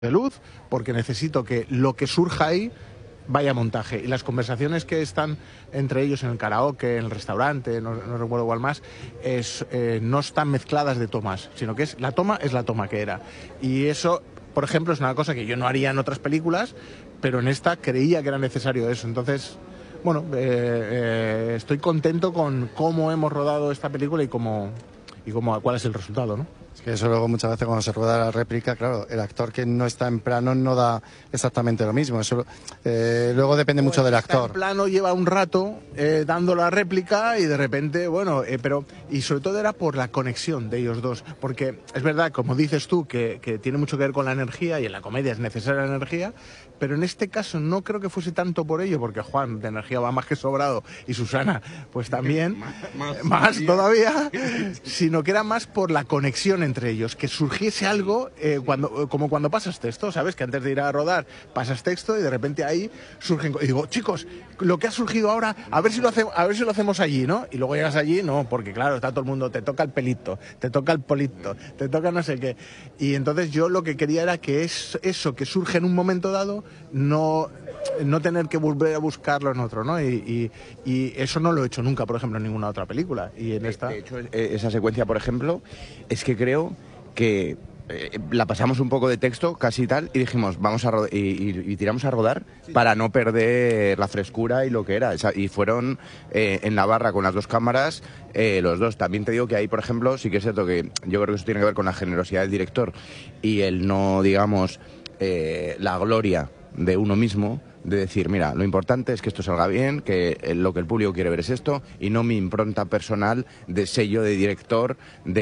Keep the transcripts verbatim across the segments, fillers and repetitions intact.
de luz, porque necesito que lo que surja ahí vaya a montaje. Y las conversaciones que están entre ellos en el karaoke, en el restaurante, no, no recuerdo cuál más, es, eh, no están mezcladas de tomas, sino que es la toma es la toma que era. Y eso, por ejemplo, es una cosa que yo no haría en otras películas, pero en esta creía que era necesario eso. Entonces, bueno, eh, eh, estoy contento con cómo hemos rodado esta película y cómo, y cómo cuál es el resultado, ¿no? Es que eso luego muchas veces cuando se rueda la réplica, claro, el actor que no está en plano no da exactamente lo mismo. Eso eh, luego depende mucho del actor. En plano lleva un rato eh, dando la réplica y de repente, bueno, eh, pero y sobre todo era por la conexión de ellos dos, porque es verdad, como dices tú, que, que tiene mucho que ver con la energía y en la comedia es necesaria la energía, pero en este caso no creo que fuese tanto por ello, porque Juan de energía va más que sobrado y Susana pues también, más, más, más todavía, sino que era más por la conexión entre ellos, que surgiese algo eh, cuando, como cuando pasas texto, ¿sabes? Que antes de ir a rodar pasas texto y de repente ahí surgen... Y digo, chicos, lo que ha surgido ahora, a ver si lo hacemos, a ver si lo hacemos allí, ¿no? Y luego llegas allí, no, porque claro, está todo el mundo, te toca el pelito, te toca el polito, te toca no sé qué. Y entonces yo lo que quería era que es, eso que surge en un momento dado, no... no tener que volver a buscarlo en otro, ¿no? Y, y, y eso no lo he hecho nunca, por ejemplo, en ninguna otra película. Y en esta... De hecho, esa secuencia, por ejemplo, es que creo que eh, la pasamos un poco de texto, casi tal, y dijimos, vamos a y, y, y tiramos a rodar sí. para no perder la frescura y lo que era. Y fueron eh, en la barra con las dos cámaras, eh, los dos. También te digo que ahí, por ejemplo, sí que es cierto que yo creo que eso tiene que ver con la generosidad del director y el no, digamos, eh, la gloria de uno mismo, de decir, mira, lo importante es que esto salga bien, que lo que el público quiere ver es esto, y no mi impronta personal de sello de director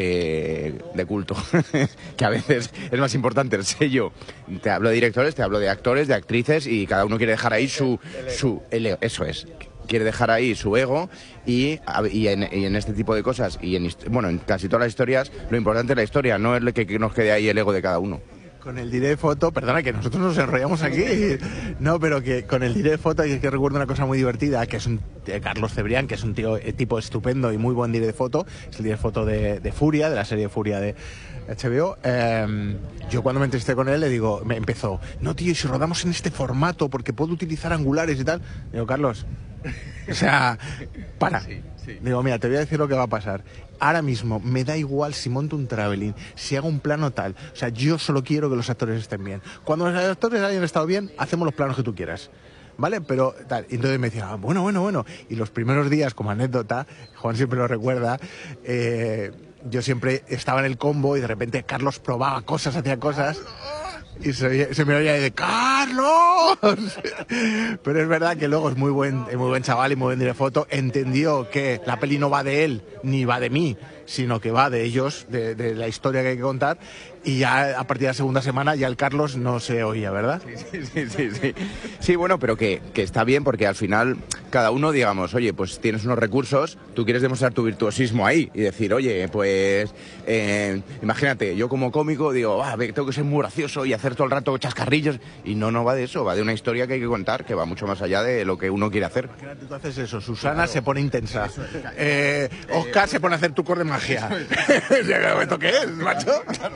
de, de culto, que a veces es más importante el sello. Te hablo de directores, te hablo de actores, de actrices, y cada uno quiere dejar ahí su... su el ego, eso es. Quiere dejar ahí su ego y, y, en, y en este tipo de cosas, y en, bueno, en casi todas las historias, lo importante es la historia, no es que, que nos quede ahí el ego de cada uno. Con el diré foto, perdona que nosotros nos enrollamos aquí, no, pero que con el diré foto y que recuerdo una cosa muy divertida, que es un eh, Carlos Cebrián, que es un tío eh, tipo estupendo y muy buen diré foto, es el diré foto de, de Furia, de la serie Furia de H B O. Eh, yo cuando me entrevisté con él le digo, me empezó, no tío, y si rodamos en este formato porque puedo utilizar angulares y tal, digo, Carlos, o sea, para. Sí, sí. Digo, mira, te voy a decir lo que va a pasar. Ahora mismo me da igual si monto un traveling, si hago un plano tal. O sea, yo solo quiero que los actores estén bien. Cuando los actores hayan estado bien, hacemos los planos que tú quieras. ¿Vale? Pero tal. Y entonces me decía, ah, bueno, bueno, bueno. Y los primeros días, como anécdota, Juan siempre lo recuerda, eh, yo siempre estaba en el combo y de repente Carlos probaba cosas, hacía cosas. Y se, se me oía de ¡Carlos! Pero es verdad que luego es muy buen, es muy buen chaval y muy buen director. Entendió que la peli no va de él ni va de mí, sino que va de ellos, de, de la historia que hay que contar. Y ya a partir de la segunda semana ya el Carlos no se oía, ¿verdad? Sí, sí, sí, sí. Sí, bueno, pero que, que está bien porque al final cada uno, digamos, oye, pues tienes unos recursos, tú quieres demostrar tu virtuosismo ahí y decir, oye, pues eh, imagínate, yo como cómico digo, ah, tengo que ser muy gracioso y hacer todo el rato chascarrillos, y no, no va de eso, va de una historia que hay que contar que va mucho más allá de lo que uno quiere hacer. Imagínate, tú haces eso, Susana claro. se pone intensa, eh, Oscar eh, se pone a hacer trucos de magia. ¿Esto qué es, macho?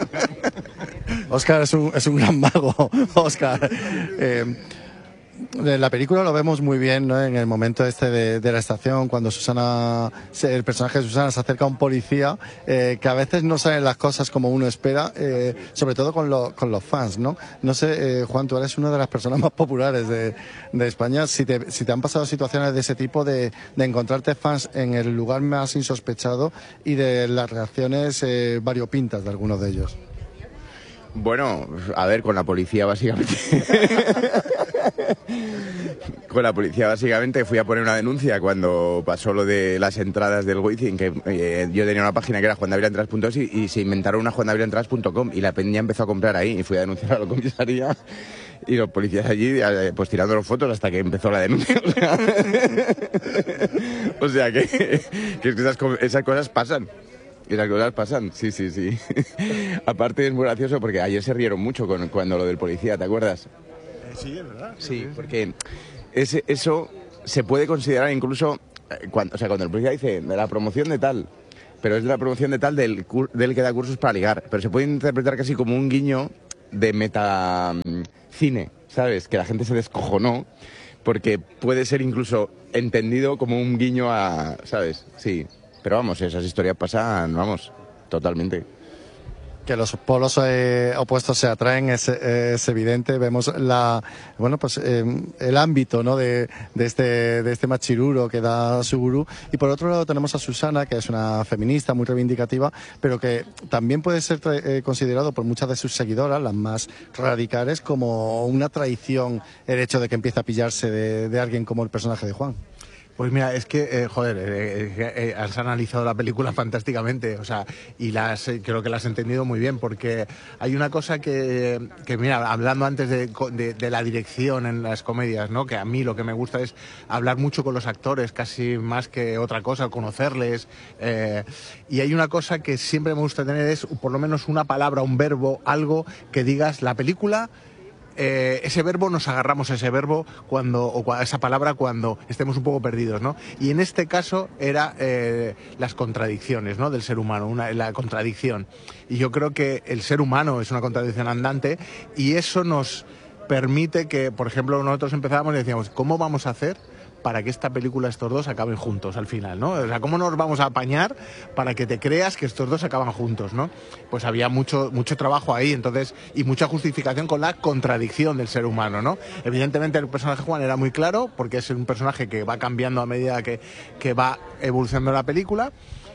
Oscar es un, es un gran mago, Oscar. Eh, en la película lo vemos muy bien, ¿no? En el momento este de, de la estación, cuando Susana, el personaje de Susana se acerca a un policía, eh, que a veces no salen las cosas como uno espera, eh, sobre todo con, lo, con los fans, ¿no? No sé, eh, Juan, tú eres una de las personas más populares de, de España. Si te, si te han pasado situaciones de ese tipo, de, de encontrarte fans en el lugar más insospechado y de las reacciones eh, variopintas de algunos de ellos. Bueno, a ver, con la policía básicamente. Con la policía básicamente fui a poner una denuncia cuando pasó lo de las entradas del Wizzing, que eh, yo tenía una página que era juan david entras punto es y, y se inventaron una juan david entras punto com y la peña empezó a comprar ahí y fui a denunciar a la comisaría y los policías allí pues tirando las fotos hasta que empezó la denuncia. O sea, o sea que, que esas, esas cosas pasan. Y las cosas pasan, sí, sí, sí. Aparte es muy gracioso porque ayer se rieron mucho con, cuando lo del policía, ¿te acuerdas? Eh, sí, es verdad. Sí, sí, porque ese, eso se puede considerar incluso, cuando, o sea, cuando el policía dice de la promoción de tal, pero es de la promoción de tal del, del que da cursos para ligar, pero se puede interpretar casi como un guiño de meta mm, cine, ¿sabes? Que la gente se descojonó, porque puede ser incluso entendido como un guiño a, ¿sabes? Sí, pero vamos, esas historias pasan, vamos, totalmente. Que los polos eh, opuestos se atraen es, es evidente. Vemos la bueno pues eh, el ámbito, ¿no? de, de este de este machiruro que da Suguru, y por otro lado tenemos a Susana, que es una feminista muy reivindicativa, pero que también puede ser eh, considerado por muchas de sus seguidoras, las más radicales, como una traición el hecho de que empiece a pillarse de, de alguien como el personaje de Juan. Pues mira, es que, eh, joder, eh, eh, has analizado la película fantásticamente, o sea, y las, eh, creo que la has entendido muy bien, porque hay una cosa que, que mira, hablando antes de, de, de la dirección en las comedias, ¿no? Que a mí lo que me gusta es hablar mucho con los actores, casi más que otra cosa, conocerles, eh, y hay una cosa que siempre me gusta tener, es por lo menos una palabra, un verbo, algo que digas la película. Eh, ese verbo, nos agarramos a ese verbo cuando, o a esa palabra cuando estemos un poco perdidos, ¿no? Y en este caso era eh, las contradicciones, ¿no? Del ser humano, una, la contradicción. Y yo creo que el ser humano es una contradicción andante, y eso nos permite que, por ejemplo, nosotros empezábamos y decíamos, ¿cómo vamos a hacer para que esta película, estos dos, acaben juntos al final, ¿no? O sea, ¿cómo nos vamos a apañar para que te creas que estos dos acaban juntos, ¿no? Pues había mucho, mucho trabajo ahí, entonces, y mucha justificación con la contradicción del ser humano, ¿no? Evidentemente el personaje de Juan era muy claro, porque es un personaje que va cambiando a medida que, que va evolucionando la película.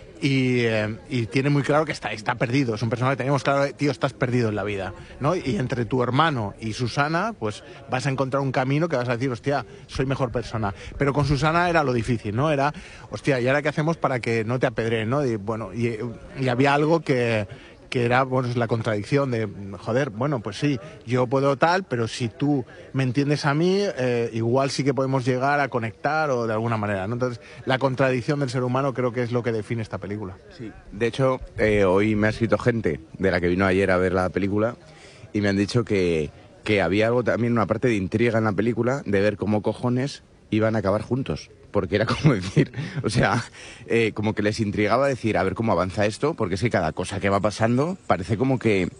Y, eh, y tiene muy claro que está, está perdido, es un personaje que tenemos claro, tío, estás perdido en la vida, ¿no? Y entre tu hermano y Susana, pues vas a encontrar un camino que vas a decir, hostia, soy mejor persona. Pero con Susana era lo difícil, ¿no? Era, hostia, ¿y ahora qué hacemos para que no te apedreen, ¿no? Y bueno, y, y había algo que... que era, bueno, la contradicción de, joder, bueno, pues sí, yo puedo tal, pero si tú me entiendes a mí, eh, igual sí que podemos llegar a conectar o de alguna manera, ¿no? Entonces, la contradicción del ser humano creo que es lo que define esta película. Sí. De hecho, eh, hoy me ha escrito gente de la que vino ayer a ver la película y me han dicho que, que había algo también, una parte de intriga en la película, de ver cómo cojones iban a acabar juntos. Porque era como decir, o sea, eh, como que les intrigaba decir, a ver cómo avanza esto, porque es que cada cosa que va pasando parece como que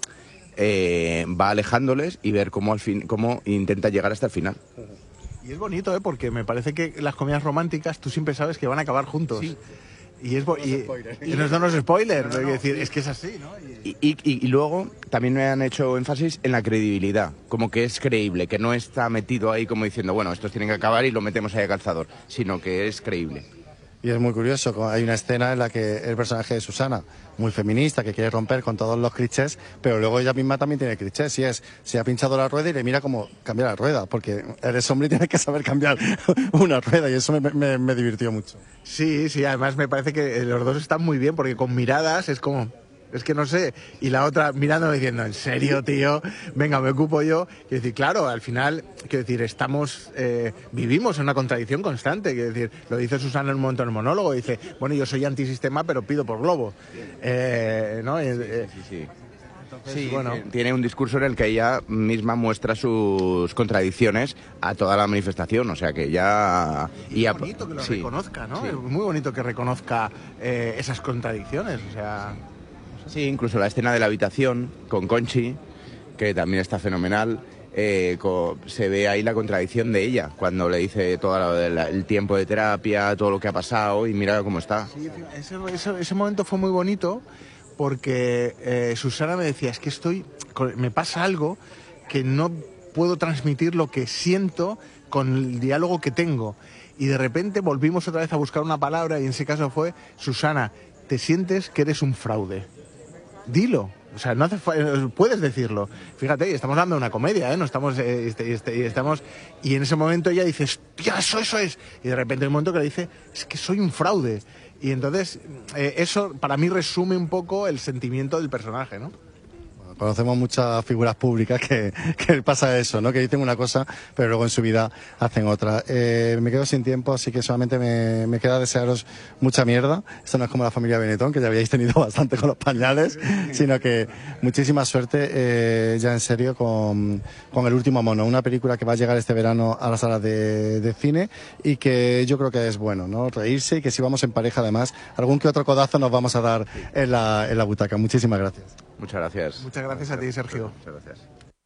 eh, va alejándoles, y ver cómo al fin, cómo intenta llegar hasta el final. Y es bonito, ¿eh? Porque me parece que las comedias románticas tú siempre sabes que van a acabar juntos. Sí. Y es bo- y, y no son los spoilers, no, no, no, es decir, sí. Es que es así, ¿no? Y, y, y, y luego también me han hecho énfasis en la credibilidad, como que es creíble, que no está metido ahí como diciendo, bueno, estos tienen que acabar y lo metemos ahí a calzador, sino que es creíble. Y es muy curioso, hay una escena en la que el personaje de Susana, muy feminista, que quiere romper con todos los clichés, pero luego ella misma también tiene clichés, y es, se ha pinchado la rueda y le mira como cambiar la rueda, porque eres hombre y tienes que saber cambiar una rueda, y eso me, me, me divirtió mucho. Sí, sí, además me parece que los dos están muy bien, porque con miradas es como... Es que no sé, y la otra mirándome diciendo, ¿en serio, tío? Venga, me ocupo yo. Quiero decir, claro, al final, quiero decir, estamos, eh, vivimos en una contradicción constante. Quiero decir, lo dice Susana en un momento en el monólogo, dice, bueno, yo soy antisistema, pero pido por Globo. Eh, ¿no? Eh, sí, sí, sí. Entonces, sí, bueno. Tiene un discurso en el que ella misma muestra sus contradicciones a toda la manifestación, o sea que ya... Y es bonito que lo sí. reconozca, ¿no? Sí. Es muy bonito que reconozca eh, esas contradicciones, o sea... Sí, incluso la escena de la habitación con Conchi, que también está fenomenal, eh, co- se ve ahí la contradicción de ella, cuando le dice todo el, el tiempo de terapia, todo lo que ha pasado, y mira cómo está. Sí, ese, ese, ese momento fue muy bonito, porque eh, Susana me decía, es que estoy, me pasa algo que no puedo transmitir lo que siento con el diálogo que tengo. Y de repente volvimos otra vez a buscar una palabra, y en ese caso fue, Susana, te sientes que eres un fraude. Dilo, o sea, no hace puedes decirlo. Fíjate, estamos hablando de una comedia, ¿eh? No estamos, eh, este, este, estamos, y en ese momento ella dice, ya eso, eso es, y de repente hay un momento que le dice, es que soy un fraude, y entonces eh, eso para mí resume un poco el sentimiento del personaje, ¿no? Conocemos muchas figuras públicas que, que pasa eso, ¿no? Que dicen una cosa, pero luego en su vida hacen otra. Eh, me quedo sin tiempo, así que solamente me, me queda desearos mucha mierda. Esto no es como la familia Benetton, que ya habíais tenido bastante con los pañales, sino que muchísima suerte, eh, ya en serio, con, con El último mono, una película que va a llegar este verano a las salas de, de cine, y que yo creo que es bueno, ¿no? Reírse, y que si vamos en pareja, además, algún que otro codazo nos vamos a dar en la, en la butaca. Muchísimas gracias. Muchas gracias. Muchas gracias a ti, Sergio. Muchas gracias.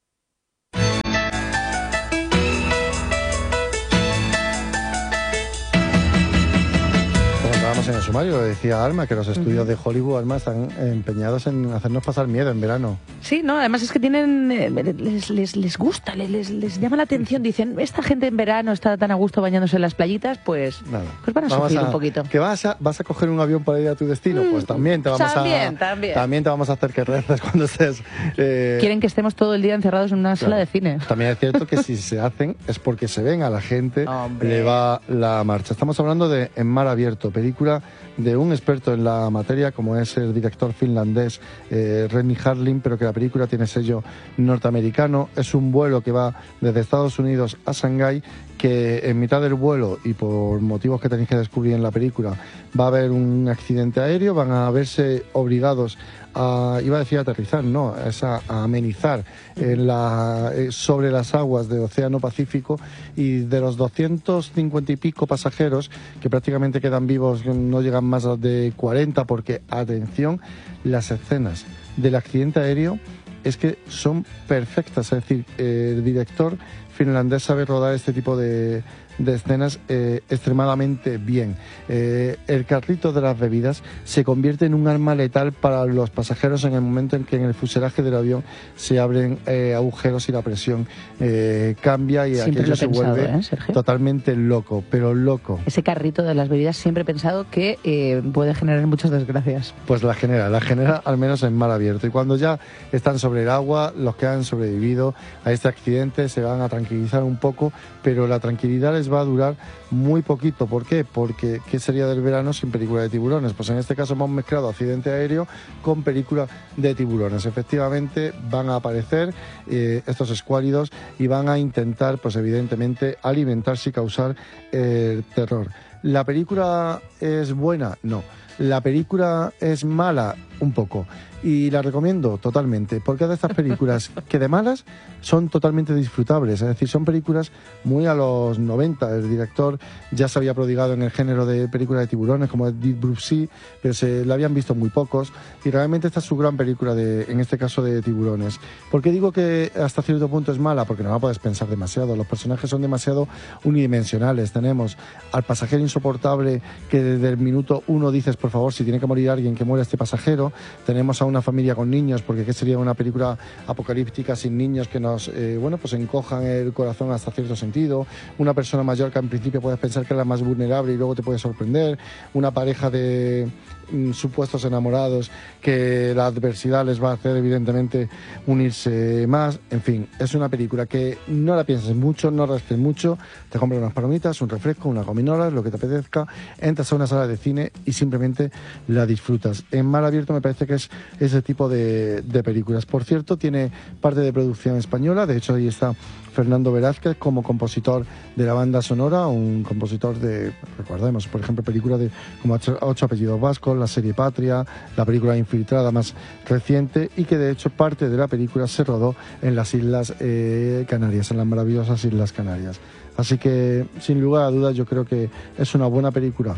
dicho Mario, lo decía Alma, que los estudios uh-huh. de Hollywood, Alma, están empeñados en hacernos pasar miedo en verano. Sí, no, además es que tienen, eh, les, les, les gusta, les, les llama la atención, dicen, esta gente en verano está tan a gusto bañándose en las playitas, pues, Nada. pues van a vamos sufrir a, un poquito. ¿Que vas a, vas a coger un avión para ir a tu destino? Mm, pues también te vamos también, a... También, también te vamos a hacer que reces cuando estés... Eh... Quieren que estemos todo el día encerrados en una claro. sala de cine. También es cierto que si se hacen es porque se ven a la gente, Hombre. le va la marcha. Estamos hablando de En mar abierto, película de un experto en la materia como es el director finlandés eh, Renny Harlin, pero que la película tiene sello norteamericano. Es un vuelo que va desde Estados Unidos a Shanghái, que en mitad del vuelo, y por motivos que tenéis que descubrir en la película, va a haber un accidente aéreo, van a verse obligados a, iba a decir aterrizar, no, es a, a amenizar en la, eh, sobre las aguas del Océano Pacífico, y de los doscientos cincuenta y pico pasajeros que prácticamente quedan vivos, no llegan más de cuarenta, porque, atención, las escenas del accidente aéreo es que son perfectas, es decir, eh, el director finlandés sabe rodar este tipo de, de escenas eh, extremadamente bien. Eh, el carrito de las bebidas se convierte en un arma letal para los pasajeros en el momento en que en el fuselaje del avión se abren eh, agujeros y la presión eh, cambia y siempre aquello se pensado, vuelve ¿eh, Sergio? Totalmente loco, pero loco. Ese carrito de las bebidas siempre he pensado que eh, puede generar muchas desgracias. Pues la genera, la genera al menos en mar abierto, y cuando ya están sobre el agua, los que han sobrevivido a este accidente se van a tranquilizar un poco, pero la tranquilidad les va a durar muy poquito. ¿Por qué? Porque ¿qué sería del verano sin película de tiburones? Pues en este caso hemos mezclado accidente aéreo con película de tiburones. Efectivamente van a aparecer eh, estos escuálidos y van a intentar, pues evidentemente, alimentarse y causar eh, terror. ¿La película es buena? No. ¿La película es mala? Un poco. Y la recomiendo totalmente, porque es de estas películas que de malas son totalmente disfrutables, es decir, son películas muy a los noventa. El director ya se había prodigado en el género de películas de tiburones, como Deep Blue Sea, pero se la habían visto muy pocos, y realmente esta es su gran película, de, en este caso de tiburones. ¿Por qué digo que hasta cierto punto es mala? Porque no la puedes pensar demasiado, los personajes son demasiado unidimensionales. Tenemos al pasajero insoportable que desde el minuto uno dices, por favor, si tiene que morir alguien, que muera este pasajero. Tenemos a una familia con niños, porque ¿qué sería una película apocalíptica sin niños que nos, eh, bueno, pues encojan el corazón hasta cierto sentido? Una persona mayor que en principio puedes pensar que es la más vulnerable y luego te puede sorprender. Una pareja de mm, supuestos enamorados que la adversidad les va a hacer evidentemente unirse más. En fin, es una película que no la pienses mucho, no rasques mucho, te compras unas palomitas, un refresco, una gominola, lo que te apetezca, entras a una sala de cine y simplemente la disfrutas. En mar abierto me parece que es ese tipo de, de películas. Por cierto, tiene parte de producción española, de hecho ahí está Fernando Velázquez como compositor de la banda sonora, un compositor de, recordemos, por ejemplo, películas de como Ocho, ocho apellidos vascos, la serie Patria, la película Infiltrada más reciente, y que de hecho parte de la película se rodó en las Islas eh, Canarias, en las maravillosas Islas Canarias. Así que, sin lugar a dudas, yo creo que es una buena película.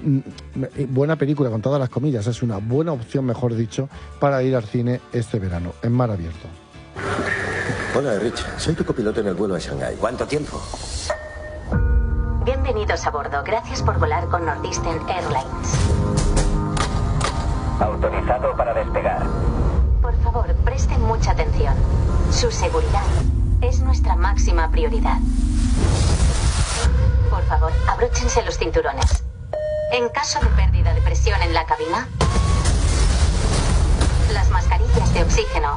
Buena película con todas las comillas, es una buena opción, mejor dicho, para ir al cine este verano, en mar abierto. Hola, Rich. Soy tu copiloto en el vuelo a Shanghái. ¿Cuánto tiempo? Bienvenidos a bordo. Gracias por volar con Northeastern Airlines. Autorizado para despegar. Por favor, presten mucha atención. Su seguridad es nuestra máxima prioridad. Por favor, abróchense los cinturones. En caso de pérdida de presión en la cabina, las mascarillas de oxígeno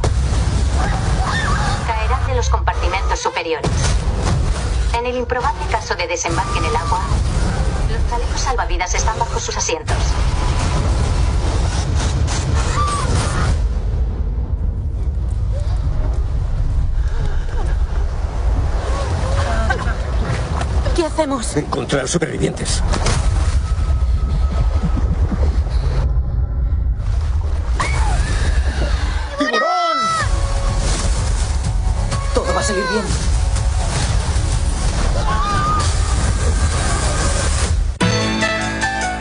caerán de los compartimentos superiores. En el improbable caso de desembarque en el agua, los chalecos salvavidas están bajo sus asientos. ¿Qué hacemos? Encontrar supervivientes. Todo va a salir bien.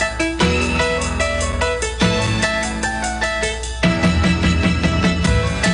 Uno de los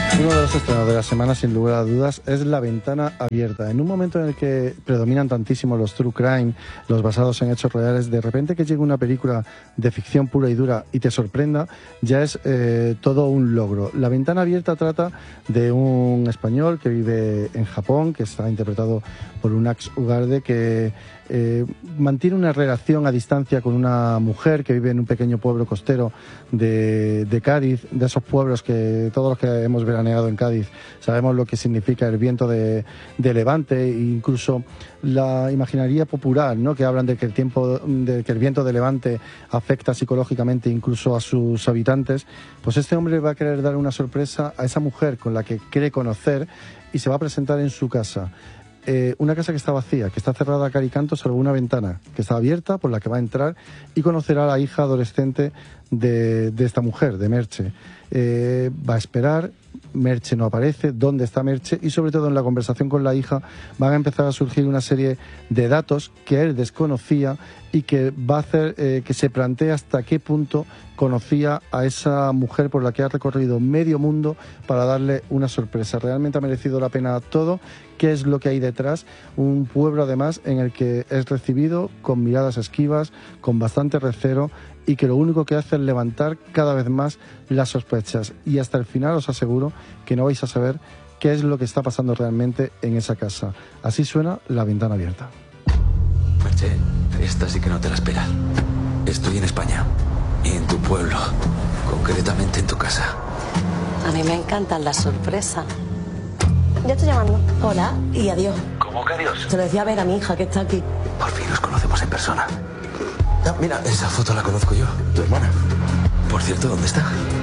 los estrenos de la semana, sin lugar a dudas, es La Ventana Abierta. En un momento en el que predominan tantísimo los true crime, los basados en hechos reales, de repente que llegue una película de ficción pura y dura y te sorprenda, ya es eh, todo un logro. La Ventana Abierta trata de un español que vive en Japón, que está interpretado por Unax Ugarde, que eh, mantiene una relación a distancia con una mujer que vive en un pequeño pueblo costero de, de Cádiz, de esos pueblos que todos los que hemos veraneado en Cádiz sabemos lo que significa el viento de, de levante, e incluso la imaginaría popular, ¿no?, que hablan de que el tiempo, de que el viento de levante afecta psicológicamente incluso a sus habitantes. Pues este hombre va a querer dar una sorpresa a esa mujer con la que quiere conocer y se va a presentar en su casa. Eh, una casa que está vacía, que está cerrada a cal y canto, salvo una ventana que está abierta por la que va a entrar y conocerá a la hija adolescente de, de esta mujer, de Merche. Eh, va a esperar, Merche no aparece, dónde está Merche, y sobre todo en la conversación con la hija van a empezar a surgir una serie de datos que él desconocía y que va a hacer eh, que se plantee hasta qué punto conocía a esa mujer por la que ha recorrido medio mundo para darle una sorpresa. Realmente ha merecido la pena todo. ¿Qué es lo que hay detrás? Un pueblo además en el que es recibido con miradas esquivas, con bastante recelo, y que lo único que hace es levantar cada vez más las sospechas. Y hasta el final os aseguro que no vais a saber qué es lo que está pasando realmente en esa casa. Así suena La Ventana Abierta. Merche, esta sí que no te la esperas. Estoy en España y en tu pueblo, concretamente en tu casa. A mí me encantan las sorpresas. Ya estoy llamando. Hola y adiós. ¿Cómo que adiós? Se lo decía a ver a mi hija que está aquí. Por fin nos conocemos en persona. Ah, mira, esa foto la conozco yo, tu hermana. Por cierto, ¿dónde está?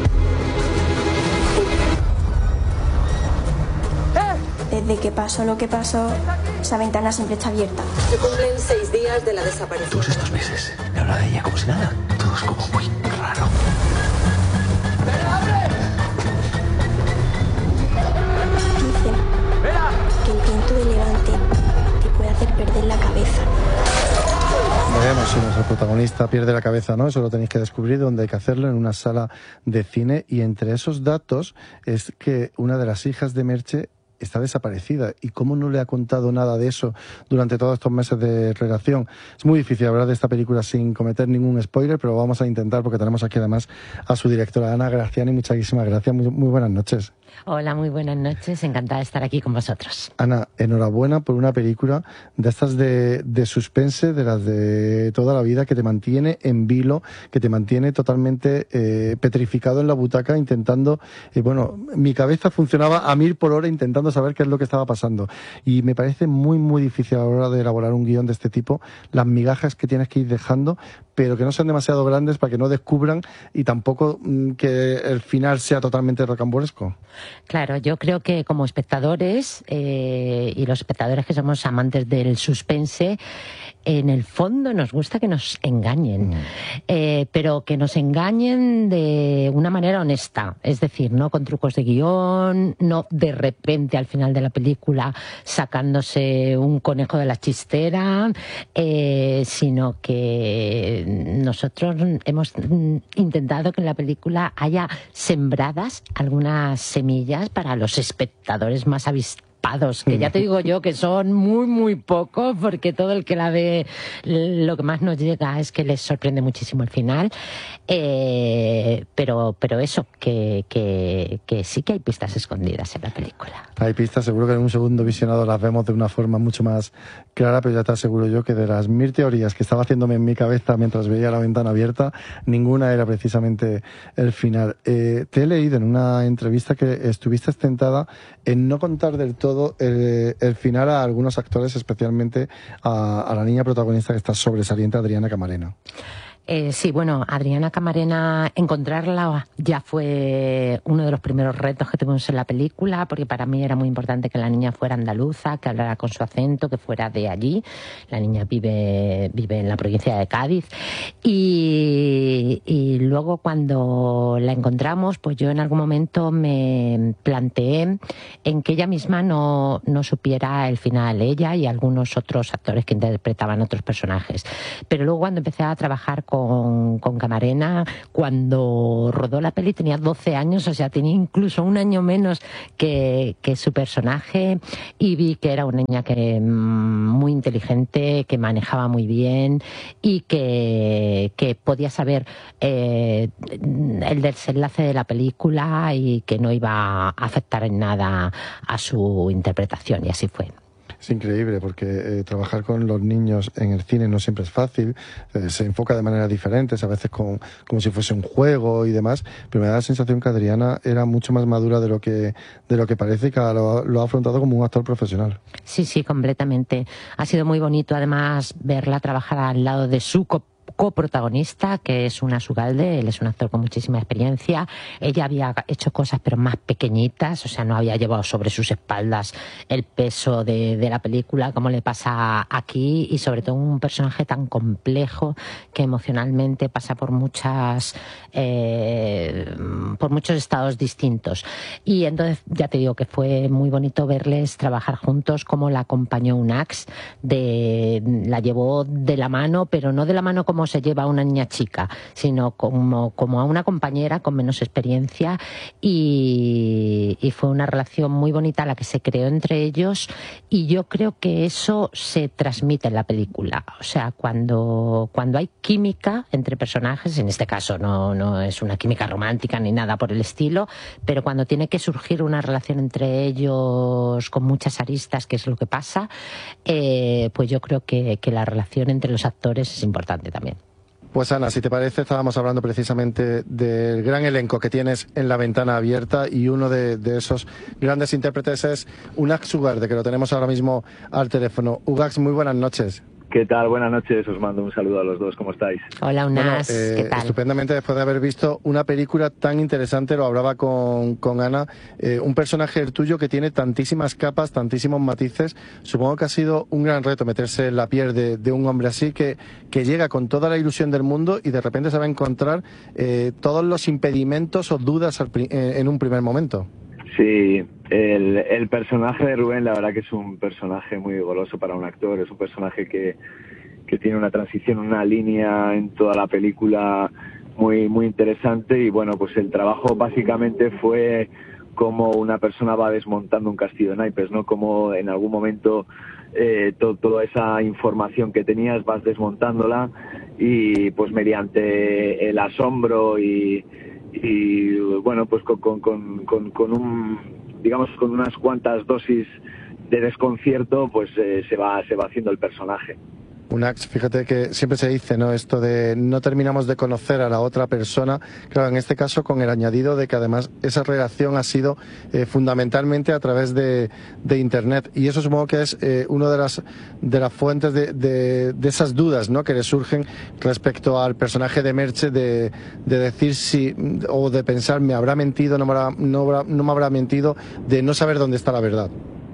Desde que pasó lo que pasó, esa ventana siempre está abierta. Se cumplen seis días de la desaparición. Todos estos meses me habla de ella como si nada. Todo es como muy raro. Dicen que el viento de levante te puede hacer perder la cabeza. Veremos si nuestro protagonista pierde la cabeza, ¿no? Eso lo tenéis que descubrir, donde hay que hacerlo, en una sala de cine. Y entre esos datos es que una de las hijas de Merche está desaparecida. ¿Y cómo no le ha contado nada de eso durante todos estos meses de relación? Es muy difícil hablar de esta película sin cometer ningún spoiler, pero vamos a intentar, porque tenemos aquí además a su directora, Ana Graciani. Muchísimas gracias, muy, muy buenas noches. Hola, muy buenas noches, encantada de estar aquí con vosotros. Ana, enhorabuena por una película de estas de, de suspense, de las de toda la vida, que te mantiene en vilo, que te mantiene totalmente eh, petrificado en la butaca, intentando, eh, bueno, mi cabeza funcionaba a mil por hora intentando saber qué es lo que estaba pasando. Y me parece muy, muy difícil a la hora de elaborar un guión de este tipo, las migajas que tienes que ir dejando, pero que no sean demasiado grandes para que no descubran, y tampoco mmm, que el final sea totalmente rocambolesco. Claro, yo creo que como espectadores, eh, y los espectadores que somos amantes del suspense, en el fondo nos gusta que nos engañen, mm. eh, pero que nos engañen de una manera honesta, es decir, no con trucos de guión, no de repente al final de la película sacándose un conejo de la chistera, eh, sino que nosotros hemos intentado que en la película haya sembradas algunas semillas para los espectadores más avistados, que ya te digo yo que son muy, muy pocos, porque todo el que la ve, lo que más nos llega es que les sorprende muchísimo el final. Eh, pero, pero eso, que, que, que sí que hay pistas escondidas en la película. Hay pistas, seguro que en un segundo visionado las vemos de una forma mucho más clara, pero ya te aseguro yo que de las mil teorías que estaba haciéndome en mi cabeza mientras veía La Ventana Abierta, ninguna era precisamente el final. Eh, te he leído en una entrevista que estuviste tentada en no contar del todo el, el final a algunos actores, especialmente a, a la niña protagonista, que está sobresaliente, Adriana Camarena. Eh, sí, bueno, Adriana Camarena, encontrarla ya fue uno de los primeros retos que tuvimos en la película, porque para mí era muy importante que la niña fuera andaluza, que hablara con su acento, que fuera de allí. La niña vive, vive en la provincia de Cádiz. Y, y luego cuando la encontramos, pues yo en algún momento me planteé en que ella misma no, no supiera el final, ella y algunos otros actores que interpretaban otros personajes. Pero luego cuando empecé a trabajar con con, con Camarena. Cuando rodó la peli tenía doce años, o sea, tenía incluso un año menos que, que su personaje, y vi que era una niña que muy inteligente, que manejaba muy bien y que, que podía saber eh, el desenlace de la película y que no iba a afectar en nada a su interpretación, y así fue. Es increíble porque eh, trabajar con los niños en el cine no siempre es fácil, eh, se enfoca de maneras diferentes, a veces con, como si fuese un juego y demás, pero me da la sensación que Adriana era mucho más madura de lo que, de lo que parece, y que lo, lo ha afrontado como un actor profesional. Sí, sí, completamente. Ha sido muy bonito además verla trabajar al lado de su co coprotagonista, que es Unas Ugalde. Él es un actor con muchísima experiencia. Ella había hecho cosas pero más pequeñitas, o sea, no había llevado sobre sus espaldas el peso de, de la película como le pasa aquí, y sobre todo un personaje tan complejo que emocionalmente pasa por muchas eh, por muchos estados distintos. Y entonces ya te digo que fue muy bonito verles trabajar juntos, como la acompañó Unax, de, la llevó de la mano, pero no de la mano como se lleva a una niña chica, sino como, como a una compañera con menos experiencia, y, y fue una relación muy bonita la que se creó entre ellos, y yo creo que eso se transmite en la película. O sea, cuando, cuando hay química entre personajes, en este caso no, no es una química romántica ni nada por el estilo, pero cuando tiene que surgir una relación entre ellos con muchas aristas, que es lo que pasa, eh, pues yo creo que, que la relación entre los actores es importante también. Pues Ana, si te parece, estábamos hablando precisamente del gran elenco que tienes en La Ventana Abierta, y uno de, de esos grandes intérpretes es Unax Ugalde, que lo tenemos ahora mismo al teléfono. Ugax, muy buenas noches. ¿Qué tal? Buenas noches, os mando un saludo a los dos, ¿cómo estáis? Hola, Unas, bueno, eh, ¿qué tal? Estupendamente, después de haber visto una película tan interesante, lo hablaba con, con Ana, eh, un personaje el tuyo que tiene tantísimas capas, tantísimos matices. Supongo que ha sido un gran reto meterse en la piel de, de un hombre así, que, que llega con toda la ilusión del mundo y de repente se va a encontrar eh, todos los impedimentos o dudas al, en un primer momento. Sí, el, el personaje de Rubén, la verdad que es un personaje muy goloso para un actor, es un personaje que, que tiene una transición, una línea en toda la película muy, muy interesante, y bueno, pues el trabajo básicamente fue como una persona va desmontando un castillo de naipes, ¿no? Como en algún momento eh, to, toda esa información que tenías vas desmontándola, y pues mediante el asombro y y bueno, pues con, con, con, con un, digamos, con unas cuantas dosis de desconcierto, pues eh, se va se va haciendo el personaje. Unax, fíjate que siempre se dice, ¿no?, esto de no terminamos de conocer a la otra persona. Claro, en este caso con el añadido de que además esa relación ha sido eh, fundamentalmente a través de, de Internet, y eso supongo que es eh, una de las de las fuentes de, de, de esas dudas, ¿no?, que le surgen respecto al personaje de Merche, de, de decir si, o de pensar, me habrá mentido, no me habrá, no, habrá, no me habrá mentido, de no saber dónde está la verdad.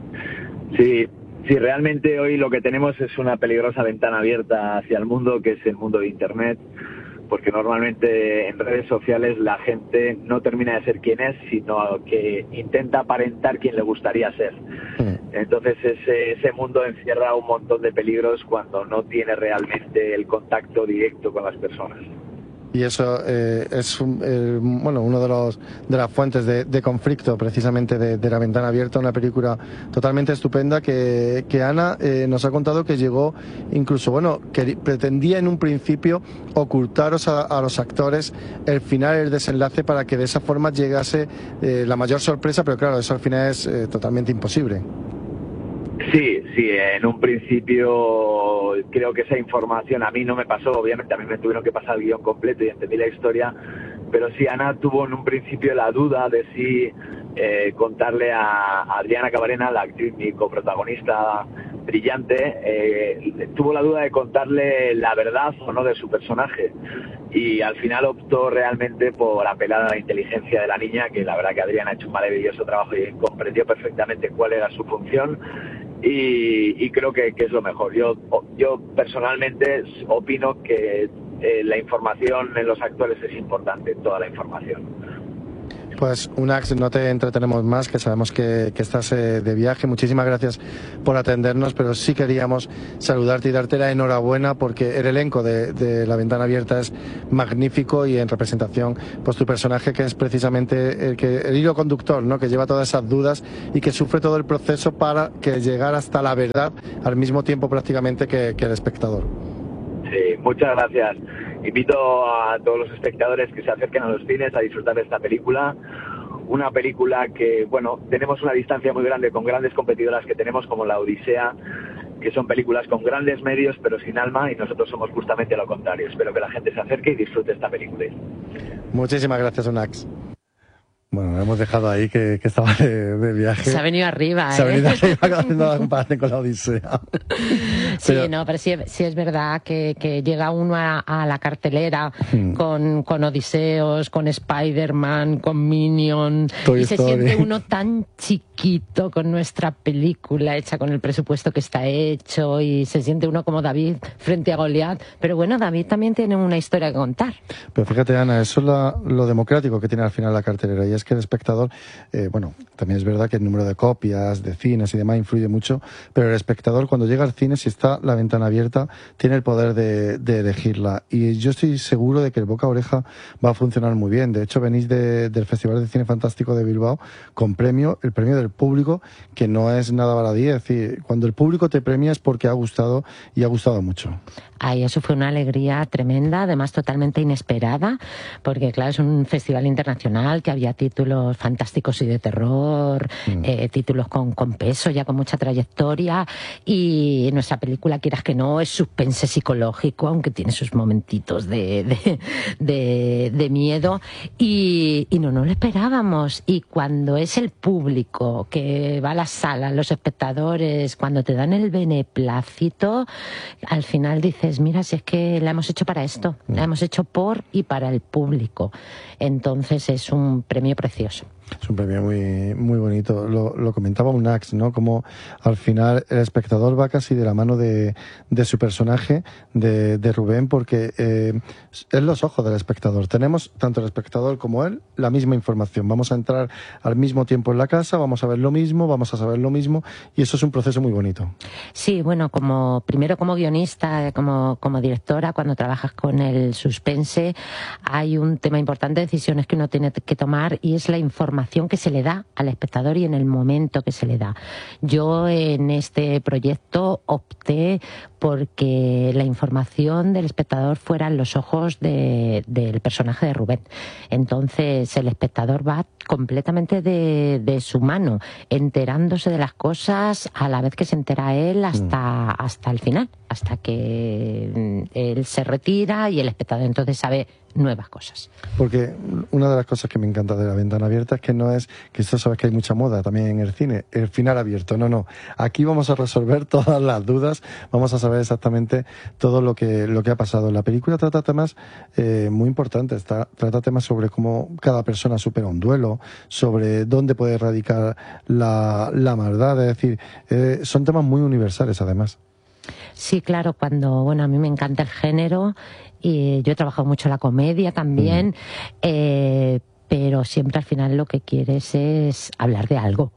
Sí. Sí, realmente hoy lo que tenemos es una peligrosa ventana abierta hacia el mundo, que es el mundo de Internet, porque normalmente en redes sociales la gente no termina de ser quien es, sino que intenta aparentar quien le gustaría ser. Entonces ese, ese mundo encierra un montón de peligros cuando no tiene realmente el contacto directo con las personas. Y eso eh, es eh, bueno, uno de los de las fuentes de, de conflicto precisamente de, de La Ventana Abierta, una película totalmente estupenda que, que Ana eh, nos ha contado que llegó incluso, bueno, que pretendía en un principio ocultaros a, a los actores el final, el desenlace, para que de esa forma llegase eh, la mayor sorpresa, pero claro, eso al final es eh, totalmente imposible. Sí, sí, en un principio creo que esa información a mí no me pasó, obviamente a mí me tuvieron que pasar el guión completo y entendí la historia, pero sí, Ana tuvo en un principio la duda de si eh, contarle a Adriana Camarena, la actriz, mi coprotagonista brillante, eh, tuvo la duda de contarle la verdad o no de su personaje, y al final optó realmente por apelar a la inteligencia de la niña, que la verdad que Adriana ha hecho un maravilloso trabajo y comprendió perfectamente cuál era su función. Y, y creo que, que es lo mejor. Yo, yo personalmente opino que eh, la información en los actores es importante, toda la información. Pues, Unax, no te entretenemos más, que sabemos que, que estás eh, de viaje. Muchísimas gracias por atendernos, pero sí queríamos saludarte y darte la enhorabuena porque el elenco de, de La Ventana Abierta es magnífico y en representación, pues tu personaje que es precisamente el, que, el hilo conductor, ¿no? Que lleva todas esas dudas y que sufre todo el proceso para que llegar hasta la verdad al mismo tiempo prácticamente que, que el espectador. Sí, muchas gracias. Invito a todos los espectadores que se acerquen a los cines a disfrutar de esta película. Una película que, bueno, tenemos una distancia muy grande con grandes competidoras que tenemos como La Odisea, que son películas con grandes medios pero sin alma, y nosotros somos justamente lo contrario. Espero que la gente se acerque y disfrute esta película. Muchísimas gracias, Unax. Bueno, hemos dejado ahí que, que estaba de, de viaje. Se ha venido arriba, ¿eh? Se ha venido arriba haciendo la comparación con La Odisea. Sí, pero... no, pero sí, sí es verdad que, que llega uno a, a la cartelera hmm. con, con Odiseos, con Spider-Man, con Minion, Toy y Story. Se siente uno tan chiquito con nuestra película hecha con el presupuesto que está hecho, y se siente uno como David frente a Goliat. Pero bueno, David también tiene una historia que contar. Pero fíjate, Ana, eso es la, lo democrático que tiene al final la cartelera, y es que el espectador, eh, bueno, también es verdad que el número de copias, de cines y demás influye mucho, pero el espectador cuando llega al cine, si está La Ventana Abierta, tiene el poder de, de elegirla, y yo estoy seguro de que el boca a oreja va a funcionar muy bien. De hecho, venís de, del Festival de Cine Fantástico de Bilbao con premio, el premio del público, que no es nada baladí, es decir, cuando el público te premia es porque ha gustado, y ha gustado mucho. Ay, eso fue una alegría tremenda, además totalmente inesperada, porque claro, es un festival internacional que había títulos fantásticos y de terror, mm. eh, títulos con, con peso, ya con mucha trayectoria, y nuestra película, quieras que no, es suspense psicológico, aunque tiene sus momentitos de, de, de, de miedo, y, y no nos lo esperábamos. Y cuando es el público que va a la sala, los espectadores, cuando te dan el beneplácito, al final dices, mira, si es que la hemos hecho para esto, la hemos hecho por y para el público. Entonces es un premio precioso. Es un premio muy muy bonito. Lo, lo comentaba Unax, ¿no? Como al final el espectador va casi de la mano de, de su personaje, de, de Rubén, porque eh, es los ojos del espectador. Tenemos, tanto el espectador como él, la misma información. Vamos a entrar al mismo tiempo en la casa, vamos a ver lo mismo, vamos a saber lo mismo, y eso es un proceso muy bonito. Sí, bueno, como primero como guionista, como, como directora, cuando trabajas con el suspense, hay un tema importante de decisiones que uno tiene que tomar, y es la información que se le da al espectador y en el momento que se le da. Yo en este proyecto opté porque la información del espectador fuera en los ojos de, del personaje de Rubén. Entonces el espectador va completamente de, de su mano, enterándose de las cosas a la vez que se entera él hasta, hasta el final, hasta que él se retira y el espectador entonces sabe nuevas cosas. Porque una de las cosas que me encanta de La Ventana Abierta es que no es, que esto sabes que hay mucha moda también en el cine, el final abierto, no, no. Aquí vamos a resolver todas las dudas, vamos a saber exactamente todo lo que, lo que ha pasado. La película trata temas eh, muy importantes, está, trata temas sobre cómo cada persona supera un duelo, sobre dónde puede radicar la, la maldad, es decir, eh, son temas muy universales además. Sí, claro, cuando, bueno, a mí me encanta el género y yo he trabajado mucho la comedia también, mm. eh, pero siempre al final lo que quieres es hablar de algo.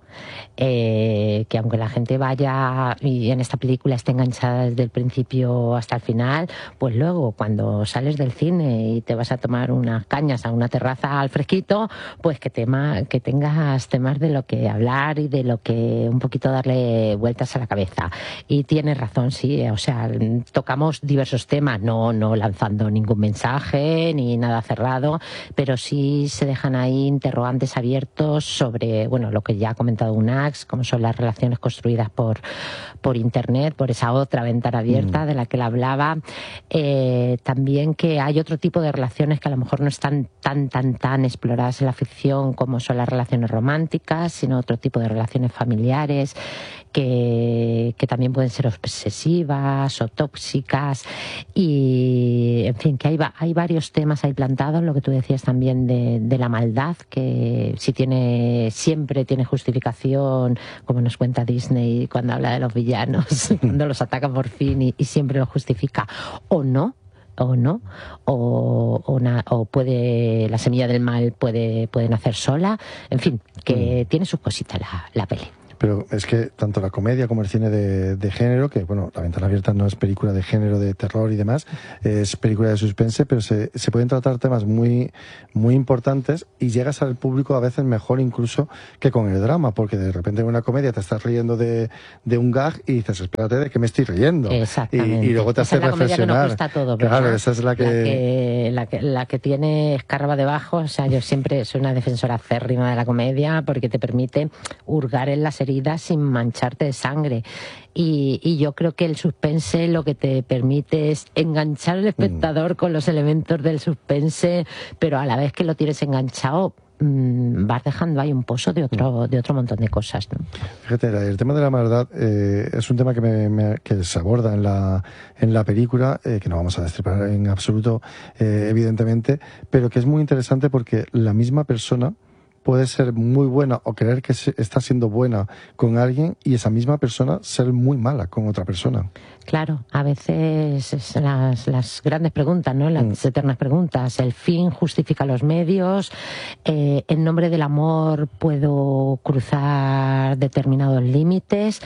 Eh, que aunque la gente vaya y en esta película esté enganchada desde el principio hasta el final, pues luego cuando sales del cine y te vas a tomar unas cañas a una terraza al fresquito, pues que, tema, que tengas temas de lo que hablar y de lo que un poquito darle vueltas a la cabeza. Y tienes razón, sí, o sea, tocamos diversos temas, no, no lanzando ningún mensaje ni nada cerrado, pero sí se dejan ahí interrogantes abiertos sobre, bueno, lo que ya ha comentado Unax, como son las relaciones construidas por, por internet, por esa otra ventana abierta mm. de la que él hablaba. Eh, también que hay otro tipo de relaciones que a lo mejor no están tan, tan, tan exploradas en la ficción, como son las relaciones románticas, sino otro tipo de relaciones familiares que, que también pueden ser obsesivas o tóxicas. Y, en fin, que hay, hay varios temas ahí plantados, lo que tú decías también de, de la maldad, que si tiene, siempre tiene justificación, como nos cuenta Disney cuando habla de los villanos, cuando los ataca por fin y, y siempre lo justifica, o no, o no, o, o, na, o puede la semilla del mal puede, puede nacer sola, en fin, que mm. tiene sus cositas la, la peli. Pero es que tanto la comedia como el cine de, de género, que bueno, La ventana abierta no es película de género, de terror y demás, es película de suspense, pero se, se pueden tratar temas muy, muy importantes y llegas al público a veces mejor incluso que con el drama, porque de repente en una comedia te estás riendo de, de un gag y dices, espérate, ¿de qué me estoy riendo? Exactamente. Y, y luego te hace reflexionar. Esa es la comedia que nos cuesta todo, ¿verdad? Claro, esa es la que... La que, la que, la que tiene escarba debajo, o sea, yo siempre soy una defensora acérrima de la comedia porque te permite hurgar en las heridas sin mancharte de sangre. Y, y yo creo que el suspense lo que te permite es enganchar al espectador mm. con los elementos del suspense, pero a la vez que lo tienes enganchado, mmm, vas dejando ahí un pozo de otro, de otro montón de cosas, ¿no? Fíjate, el tema de la maldad eh, es un tema que, me, me, que se aborda en la, en la película, eh, que no vamos a destripar en absoluto, eh, evidentemente, pero que es muy interesante porque la misma persona puede ser muy buena o creer que está siendo buena con alguien y esa misma persona ser muy mala con otra persona. Claro, a veces es las, las grandes preguntas, ¿no? Las mm. eternas preguntas. El fin justifica los medios. Eh, en nombre del amor puedo cruzar determinados límites.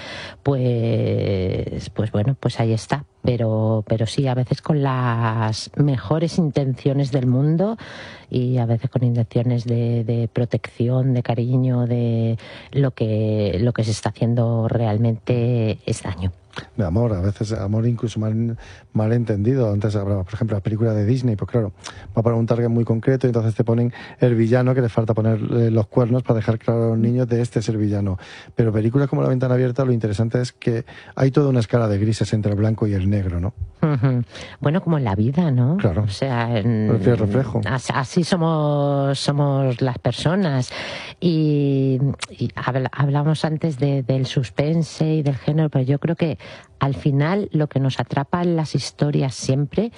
Pues, pues bueno, pues ahí está. Pero, pero sí, a veces con las mejores intenciones del mundo y a veces con intenciones de, de protección, de cariño, de lo que, lo que se está haciendo realmente es daño. De amor, a veces amor incluso mal, mal entendido. Antes hablaba, por ejemplo, la película de Disney, pues claro, va para un target muy concreto y entonces te ponen el villano que le falta poner los cuernos para dejar claro a los niños de este es el villano. Pero películas como La ventana abierta, lo interesante es que hay toda una escala de grises entre el blanco y el negro, ¿no? Uh-huh. Bueno, como en la vida, ¿no? Claro. O sea, en, el reflejo. Así somos, somos las personas. Y, y habl- hablamos antes de, del suspense y del género, pero yo creo que al final lo que nos atrapa en las historias siempre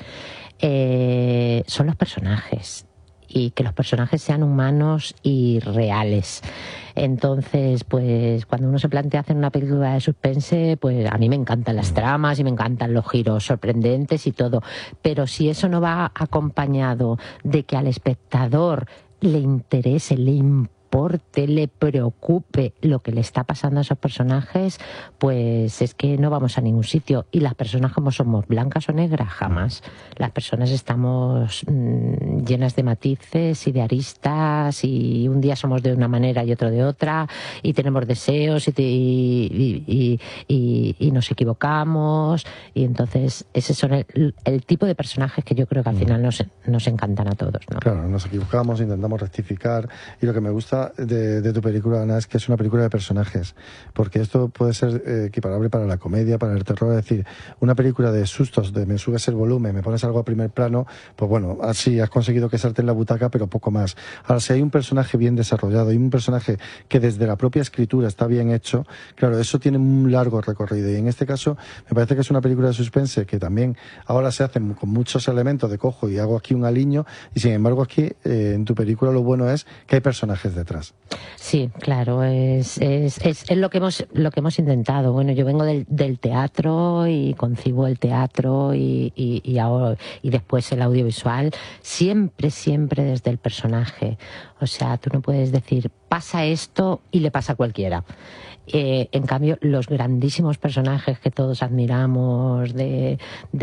eh, son los personajes y que los personajes sean humanos y reales. Entonces, pues cuando uno se plantea hacer una película de suspense, pues a mí me encantan las tramas y me encantan los giros sorprendentes y todo, pero si eso no va acompañado de que al espectador le interese, le importe, le preocupe lo que le está pasando a esos personajes, pues es que no vamos a ningún sitio. Y las personas, como somos, blancas o negras, jamás. Las personas estamos mmm, llenas de matices y de aristas, y un día somos de una manera y otro de otra, y tenemos deseos y, y, y, y, y nos equivocamos, y entonces ese son el, el tipo de personajes que yo creo que al final nos, nos encantan a todos, ¿no? Claro, nos equivocamos, intentamos rectificar, y lo que me gusta De, de tu película, Ana, es que es una película de personajes, porque esto puede ser eh, equiparable para la comedia, para el terror, es decir, una película de sustos, de me subes el volumen, me pones algo a primer plano, pues bueno, así has conseguido que salte en la butaca, pero poco más. Ahora, si hay un personaje bien desarrollado y un personaje que desde la propia escritura está bien hecho, claro, eso tiene un largo recorrido, y en este caso me parece que es una película de suspense que también ahora se hace con muchos elementos de cojo y hago aquí un aliño, y sin embargo aquí eh, en tu película lo bueno es que hay personajes detrás. Sí, claro, es, es, es, es lo que hemos lo que hemos intentado. Bueno, yo vengo del, del teatro y concibo el teatro y, y, y, ahora, y después el audiovisual, siempre, siempre desde el personaje. O sea, tú no puedes decir, pasa esto y le pasa a cualquiera. Eh, en cambio, los grandísimos personajes que todos admiramos, de,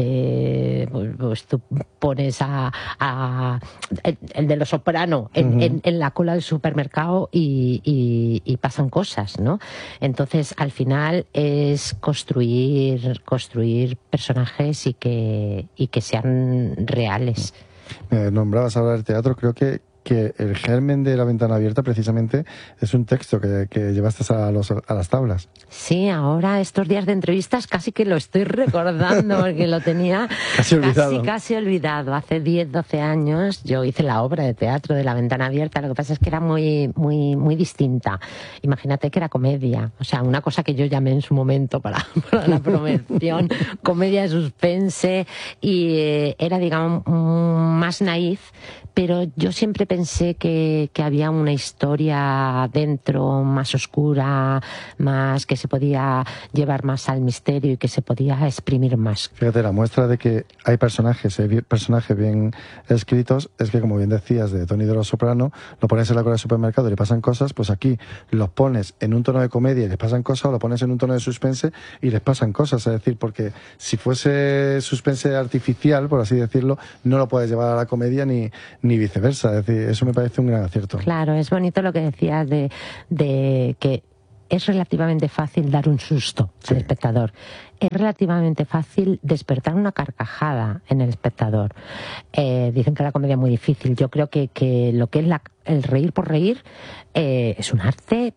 de pues, pues tú pones a, a el, el de Los Soprano en, uh-huh. en, en la cola del supermercado y, y, y pasan cosas, ¿no? Entonces, al final es construir construir personajes y que y que sean reales. Me nombrabas ahora del teatro, creo que que el germen de La ventana abierta precisamente es un texto que, que llevaste a, los, a las tablas. Sí, ahora estos días de entrevistas casi que lo estoy recordando porque lo tenía casi olvidado. Casi, casi olvidado. Hace diez, doce años yo hice la obra de teatro de La ventana abierta, lo que pasa es que era muy, muy, muy distinta. Imagínate que era comedia, o sea, una cosa que yo llamé en su momento para, para la promoción, comedia de suspense, y eh, era, digamos, más naif, pero yo siempre pensé que, que había una historia dentro más oscura, más que se podía llevar más al misterio y que se podía exprimir más. Fíjate, la muestra de que hay personajes, hay personajes bien escritos, es que, como bien decías, de Tony de los Soprano, lo pones en la cola del supermercado y le pasan cosas, pues aquí los pones en un tono de comedia y les pasan cosas, o lo pones en un tono de suspense y les pasan cosas. Es decir, porque si fuese suspense artificial, por así decirlo, no lo puedes llevar a la comedia ni, ni viceversa. Es decir, eso me parece un gran acierto. Claro, es bonito lo que decías de, de que es relativamente fácil dar un susto sí. al espectador. Es relativamente fácil despertar una carcajada en el espectador. Eh, dicen que la comedia es muy difícil. Yo creo que, que lo que es la, el reír por reír eh, es un arte,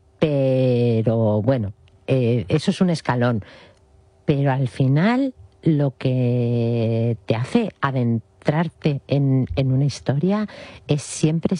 pero bueno, eh, eso es un escalón. Pero al final lo que te hace adentrarte en, en una historia es siempre,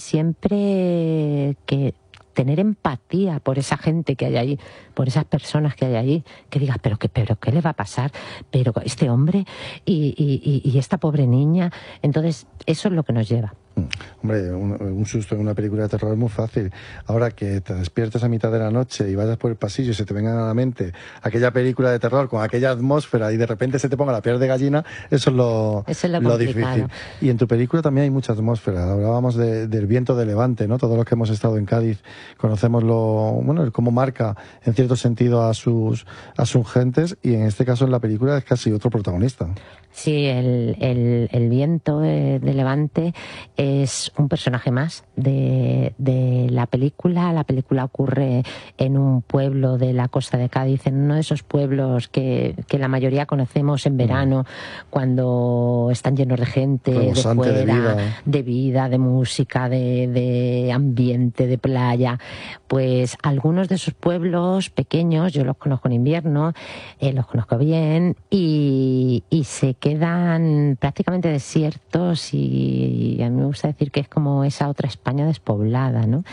siempre que tener empatía por esa gente que hay ahí, por esas personas que hay ahí, que digas, pero qué, pero qué le va a pasar, pero este hombre y, y, y esta pobre niña. Entonces, eso es lo que nos lleva. Hombre, un, un susto en una película de terror es muy fácil. Ahora que te despiertes a mitad de la noche y vayas por el pasillo y se te vengan a la mente aquella película de terror con aquella atmósfera y de repente se te ponga la piel de gallina, eso es lo, eso es lo, lo difícil. Y en tu película también hay mucha atmósfera. Hablábamos de, del viento de levante, ¿no? Todos los que hemos estado en Cádiz conocemos lo, bueno, cómo marca en cierto sentido a sus, a sus gentes, y en este caso en la película es casi otro protagonista. Sí, el, el, el viento de, de levante es un personaje más de, de la película. La película ocurre en un pueblo de la costa de Cádiz, en uno de esos pueblos que, que la mayoría conocemos en verano, cuando están llenos de gente, de fuera, de vida. de vida, de música, de, de ambiente, de playa. Pues algunos de esos pueblos pequeños, yo los conozco en invierno, eh, los conozco bien, y, y se quedan prácticamente desiertos, y a mí me gusta decir que es como esa otra España despoblada, ¿no?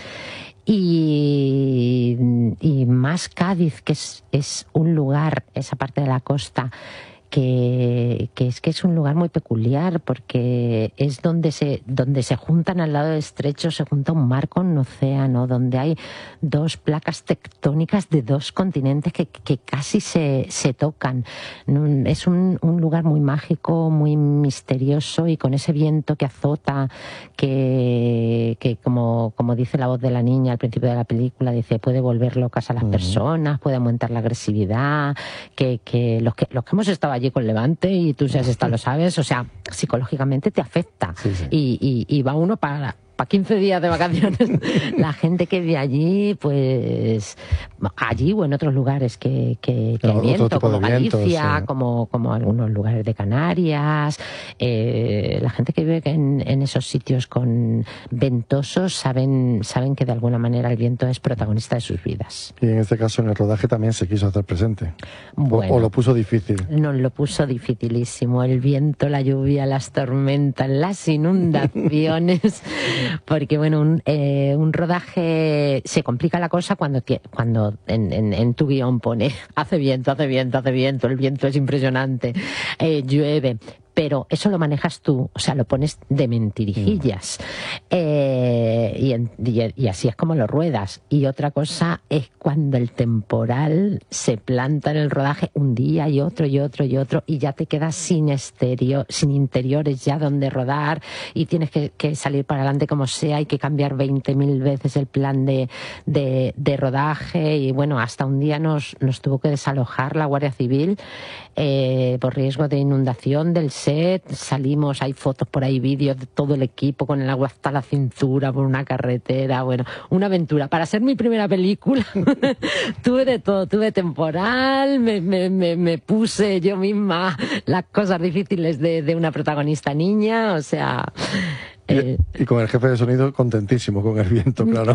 Y, y más Cádiz, que es, es un lugar, esa parte de la costa, que, que es que es un lugar muy peculiar, porque es donde se donde se juntan al lado del estrecho, se junta un mar con un océano, donde hay dos placas tectónicas de dos continentes que, que casi se, se tocan. Es un, un lugar muy mágico, muy misterioso, y con ese viento que azota, que, que como, como dice la voz de la niña al principio de la película, dice, puede volver locas a las uh-huh. personas, puede aumentar la agresividad, que, que los que los que hemos estado allí con Levante, y tú si has estado lo sabes, o sea, psicológicamente te afecta. Sí, sí. Y, y, y va uno para para quince días de vacaciones. La gente que vive allí, pues allí o en otros lugares que, que, que hay viento, como Galicia, vientos, sí. como, como algunos lugares de Canarias. Eh, la gente que vive en, en esos sitios con ventosos saben, saben que de alguna manera el viento es protagonista de sus vidas. Y en este caso en el rodaje también se quiso hacer presente. Bueno, o, o lo puso difícil. Nos lo puso dificilísimo. El viento, la lluvia, las tormentas, las inundaciones. Porque, bueno, un, eh, un rodaje se complica la cosa cuando, cuando en, en, en tu guión pone hace viento, hace viento, hace viento, el viento es impresionante, eh, llueve. Pero eso lo manejas tú, o sea, lo pones de mentirijillas. Mm. Eh, y, en, y, y así es como lo ruedas. Y otra cosa es cuando el temporal se planta en el rodaje un día y otro y otro y otro, y ya te quedas sin exterior, sin interiores ya donde rodar, y tienes que, que salir para adelante como sea, hay que cambiar veinte mil veces el plan de, de, de rodaje. Y bueno, hasta un día nos, nos tuvo que desalojar la Guardia Civil eh, por riesgo de inundación del set. Salimos, hay fotos por ahí, vídeos de todo el equipo con el agua hasta la cintura por una carretera. Bueno, una aventura. Para ser mi primera película tuve de todo, tuve temporal, me, me, me, me puse yo misma las cosas difíciles de, de una protagonista niña, o sea... Eh, y, y con el jefe de sonido contentísimo con el viento, claro.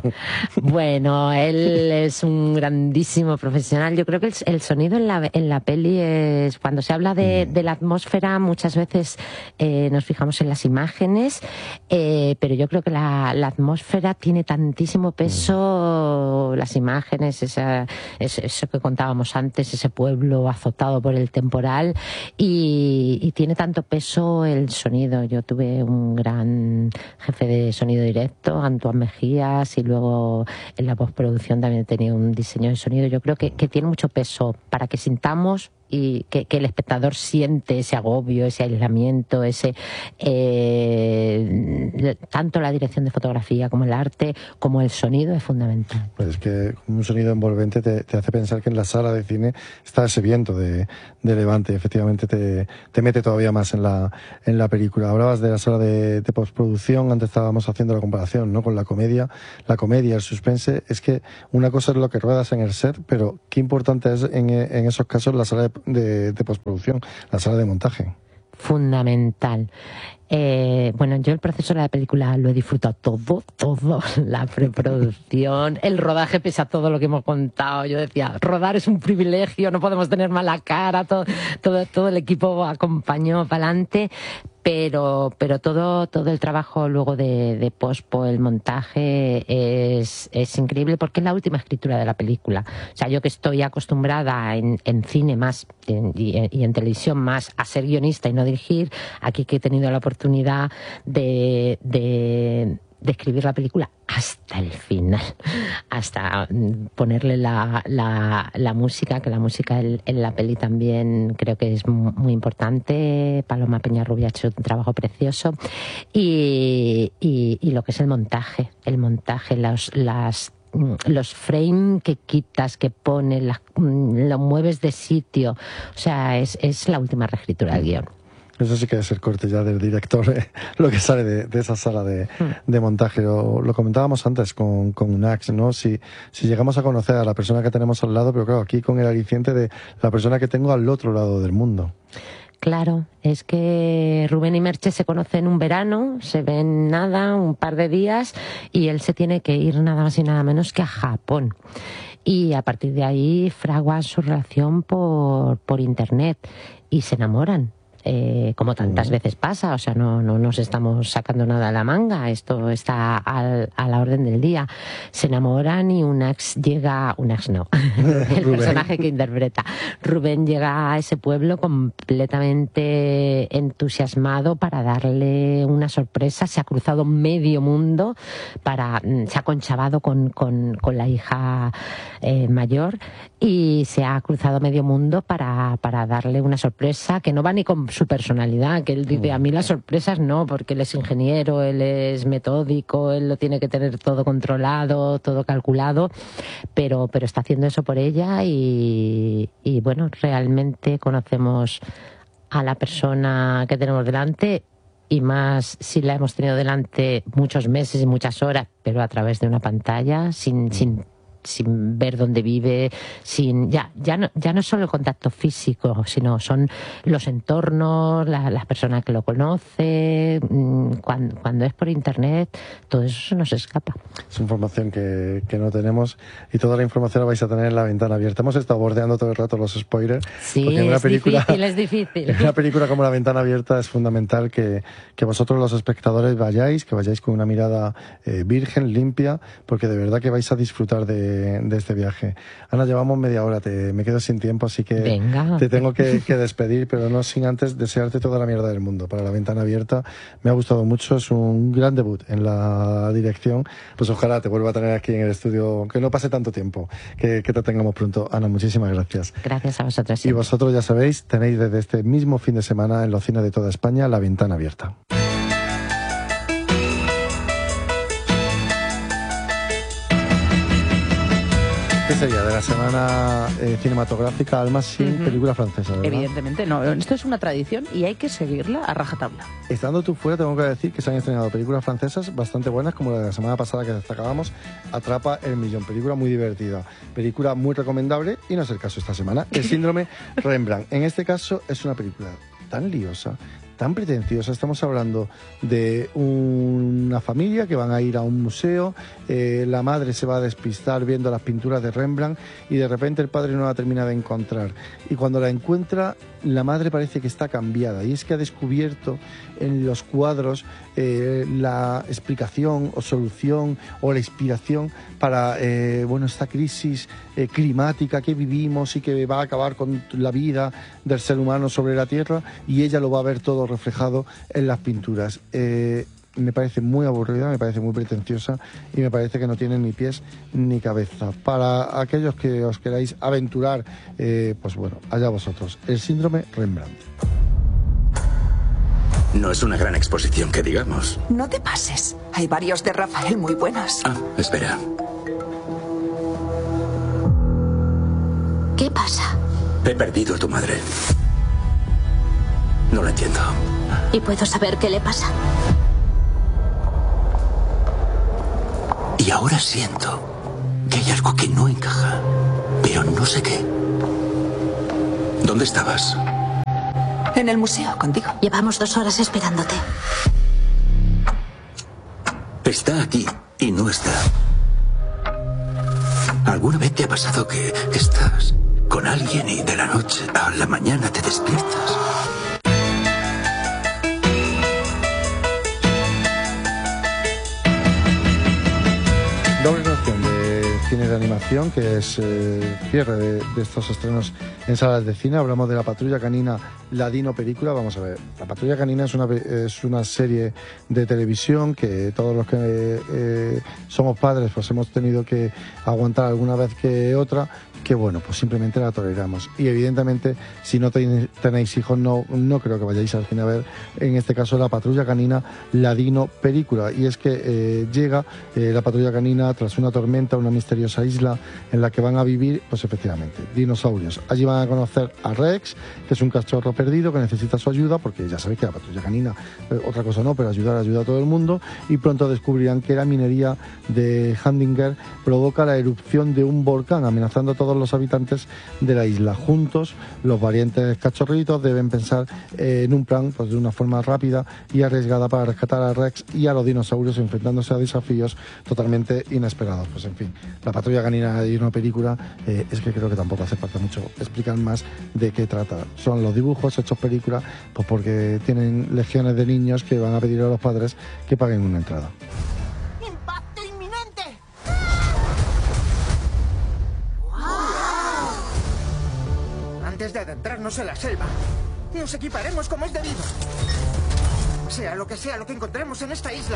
Bueno, él es un grandísimo profesional. Yo creo que el, el sonido en la, en la peli es... Cuando se habla de, de la atmósfera, muchas veces eh, nos fijamos en las imágenes, eh, pero yo creo que la, la atmósfera tiene tantísimo peso, las imágenes, esa, ese, eso que contábamos antes, ese pueblo azotado por el temporal, y, y tiene tanto peso el sonido. Yo tuve un gran un jefe de sonido directo, Antoine Mejías, y luego en la postproducción también tenía un diseño de sonido. Yo creo que, que tiene mucho peso para que sintamos y que, que el espectador siente ese agobio, ese aislamiento, ese eh, tanto la dirección de fotografía como el arte, como el sonido es fundamental. Pues es que un sonido envolvente te, te hace pensar que en la sala de cine está ese viento de, de Levante, efectivamente te, te mete todavía más en la, en la película. Hablabas de la sala de, de postproducción, antes estábamos haciendo la comparación, ¿no?, con la comedia, la comedia, el suspense. Es que una cosa es lo que ruedas en el set, pero qué importante es en, en esos casos la sala de De, de postproducción, la sala de montaje. Fundamental. Eh, bueno, yo el proceso de la película lo he disfrutado todo, todo, la preproducción, el rodaje, pese a todo lo que hemos contado. Yo decía, rodar es un privilegio, no podemos tener mala cara, todo, todo, todo el equipo acompañó para adelante, pero, pero todo, todo el trabajo luego de, de pospo, el montaje, es, es increíble porque es la última escritura de la película. O sea, yo que estoy acostumbrada en, en cine más en, y, y en televisión más a ser guionista y no dirigir, aquí que he tenido la oportunidad de, de, de escribir la película hasta el final, hasta ponerle la, la, la música, que la música en, en la peli también creo que es muy importante. Paloma Peñarrubia ha hecho un trabajo precioso, y, y, y lo que es el montaje, el montaje, los, las los frames que quitas, que pones, las, lo mueves de sitio, o sea, es, es la última reescritura del guión. Eso sí que es el corte ya del director, eh, lo que sale de, de esa sala de, de montaje. Lo, lo comentábamos antes con, con Unax, ¿no? Si, si llegamos a conocer a la persona que tenemos al lado, pero claro, aquí con el aliciente de la persona que tengo al otro lado del mundo. Claro, es que Rubén y Merche se conocen un verano, se ven nada, un par de días, y él se tiene que ir nada más y nada menos que a Japón. Y a partir de ahí fraguan su relación por, por internet y se enamoran. Eh, como tantas veces pasa, o sea, no, no nos estamos sacando nada a la manga, esto está al, a la orden del día. Se enamoran y Unax llega, Unax no, el personaje que interpreta, Rubén llega a ese pueblo completamente entusiasmado para darle una sorpresa. Se ha cruzado medio mundo, para, se ha conchavado con, con, con la hija eh, mayor, y se ha cruzado medio mundo para, para darle una sorpresa que no va ni con su personalidad, que él dice, a mí las sorpresas no, porque él es ingeniero, él es metódico, él lo tiene que tener todo controlado, todo calculado, pero, pero está haciendo eso por ella, y, y bueno, realmente conocemos a la persona que tenemos delante, y más si la hemos tenido delante muchos meses y muchas horas, pero a través de una pantalla, sin, sin sin ver dónde vive, sin ya ya no ya no es solo el contacto físico, sino son los entornos, la, las personas que lo conocen. Cuando, cuando es por internet, todo eso se nos escapa. Es información que, que no tenemos, y toda la información la vais a tener en La Ventana Abierta. Hemos estado bordeando todo el rato los spoilers. Sí, porque en una es película, difícil, es difícil. En una película como La Ventana Abierta es fundamental que, que vosotros los espectadores vayáis, que vayáis con una mirada eh, virgen, limpia, porque de verdad que vais a disfrutar de de este viaje. Ana, llevamos media hora, te, me quedo sin tiempo, así que Venga. te tengo que, que despedir, pero no sin antes desearte toda la mierda del mundo para La Ventana Abierta. Me ha gustado mucho, es un gran debut en la dirección. Pues ojalá te vuelva a tener aquí en el estudio, que no pase tanto tiempo, que, que te tengamos pronto. Ana, muchísimas gracias. Gracias a vosotros. Siempre. Y vosotros ya sabéis, tenéis desde este mismo fin de semana en los cines de toda España La Ventana Abierta. ¿Qué sería de la semana eh, cinematográfica, Alma, sin uh-huh. película francesa, ¿verdad? Evidentemente, no. Esto es una tradición y hay que seguirla a rajatabla. Estando tú fuera, tengo que decir que se han estrenado películas francesas bastante buenas, como la de la semana pasada que destacábamos, Atrapa el Millón. Película muy divertida, película muy recomendable, y no es el caso esta semana. El síndrome Rembrandt. En este caso es una película tan liosa, tan pretenciosa. Estamos hablando de una familia que van a ir a un museo, eh, la madre se va a despistar viendo las pinturas de Rembrandt y de repente el padre no la termina de encontrar, y cuando la encuentra la madre parece que está cambiada, y es que ha descubierto en los cuadros eh, la explicación o solución o la inspiración para eh, bueno, esta crisis eh, climática que vivimos y que va a acabar con la vida del ser humano sobre la Tierra, y ella lo va a ver todo reflejado en las pinturas. Eh, me parece muy aburrida, me parece muy pretenciosa y me parece que no tiene ni pies ni cabeza. Para aquellos que os queráis aventurar, eh, pues bueno, allá vosotros. El síndrome Rembrandt. No es una gran exposición que digamos. No te pases. Hay varios de Rafael muy buenos. Ah, espera. ¿Qué pasa? He perdido a tu madre. No lo entiendo. ¿Y puedo saber qué le pasa? Y ahora siento que hay algo que no encaja, pero no sé qué. ¿Dónde estabas? En el museo, contigo. Llevamos dos horas esperándote. Está aquí y no está. ¿Alguna vez te ha pasado que estás con alguien y de la noche a la mañana te despiertas? Doble noción de cine de animación, que es eh, cierre de, de estos estrenos en salas de cine. Hablamos de La Patrulla Canina, la Dino película. Vamos a ver, La Patrulla Canina es una, es una serie de televisión que todos los que eh, somos padres pues hemos tenido que aguantar alguna vez que otra, que bueno, pues simplemente la toleramos. Y evidentemente, si no ten, tenéis hijos, no, no creo que vayáis al cine a ver, en este caso, La Patrulla Canina, la Dino película. Y es que eh, llega eh, la Patrulla Canina tras una tormenta a una misteriosa isla en la que van a vivir, pues efectivamente, dinosaurios. Allí van a conocer a Rex, que es un cachorro perdido que necesita su ayuda, porque ya sabéis que la Patrulla Canina, eh, otra cosa no, pero ayudar, ayuda a todo el mundo. Y pronto descubrirán que la minería de Handinger provoca la erupción de un volcán, amenazando a todos los habitantes de la isla. Juntos, los valientes cachorritos deben pensar eh, en un plan, pues de una forma rápida y arriesgada, para rescatar a Rex y a los dinosaurios, enfrentándose a desafíos totalmente inesperados. Pues en fin, La Patrulla Canina de una película, eh, es que creo que tampoco hace falta mucho explicar más de qué trata. Son los dibujos hechos película, pues porque tienen legiones de niños que van a pedir a los padres que paguen una entrada. ¡Impacto inminente! Antes de adentrarnos en la selva, nos equiparemos como es debido. Sea lo que sea lo que encontremos en esta isla.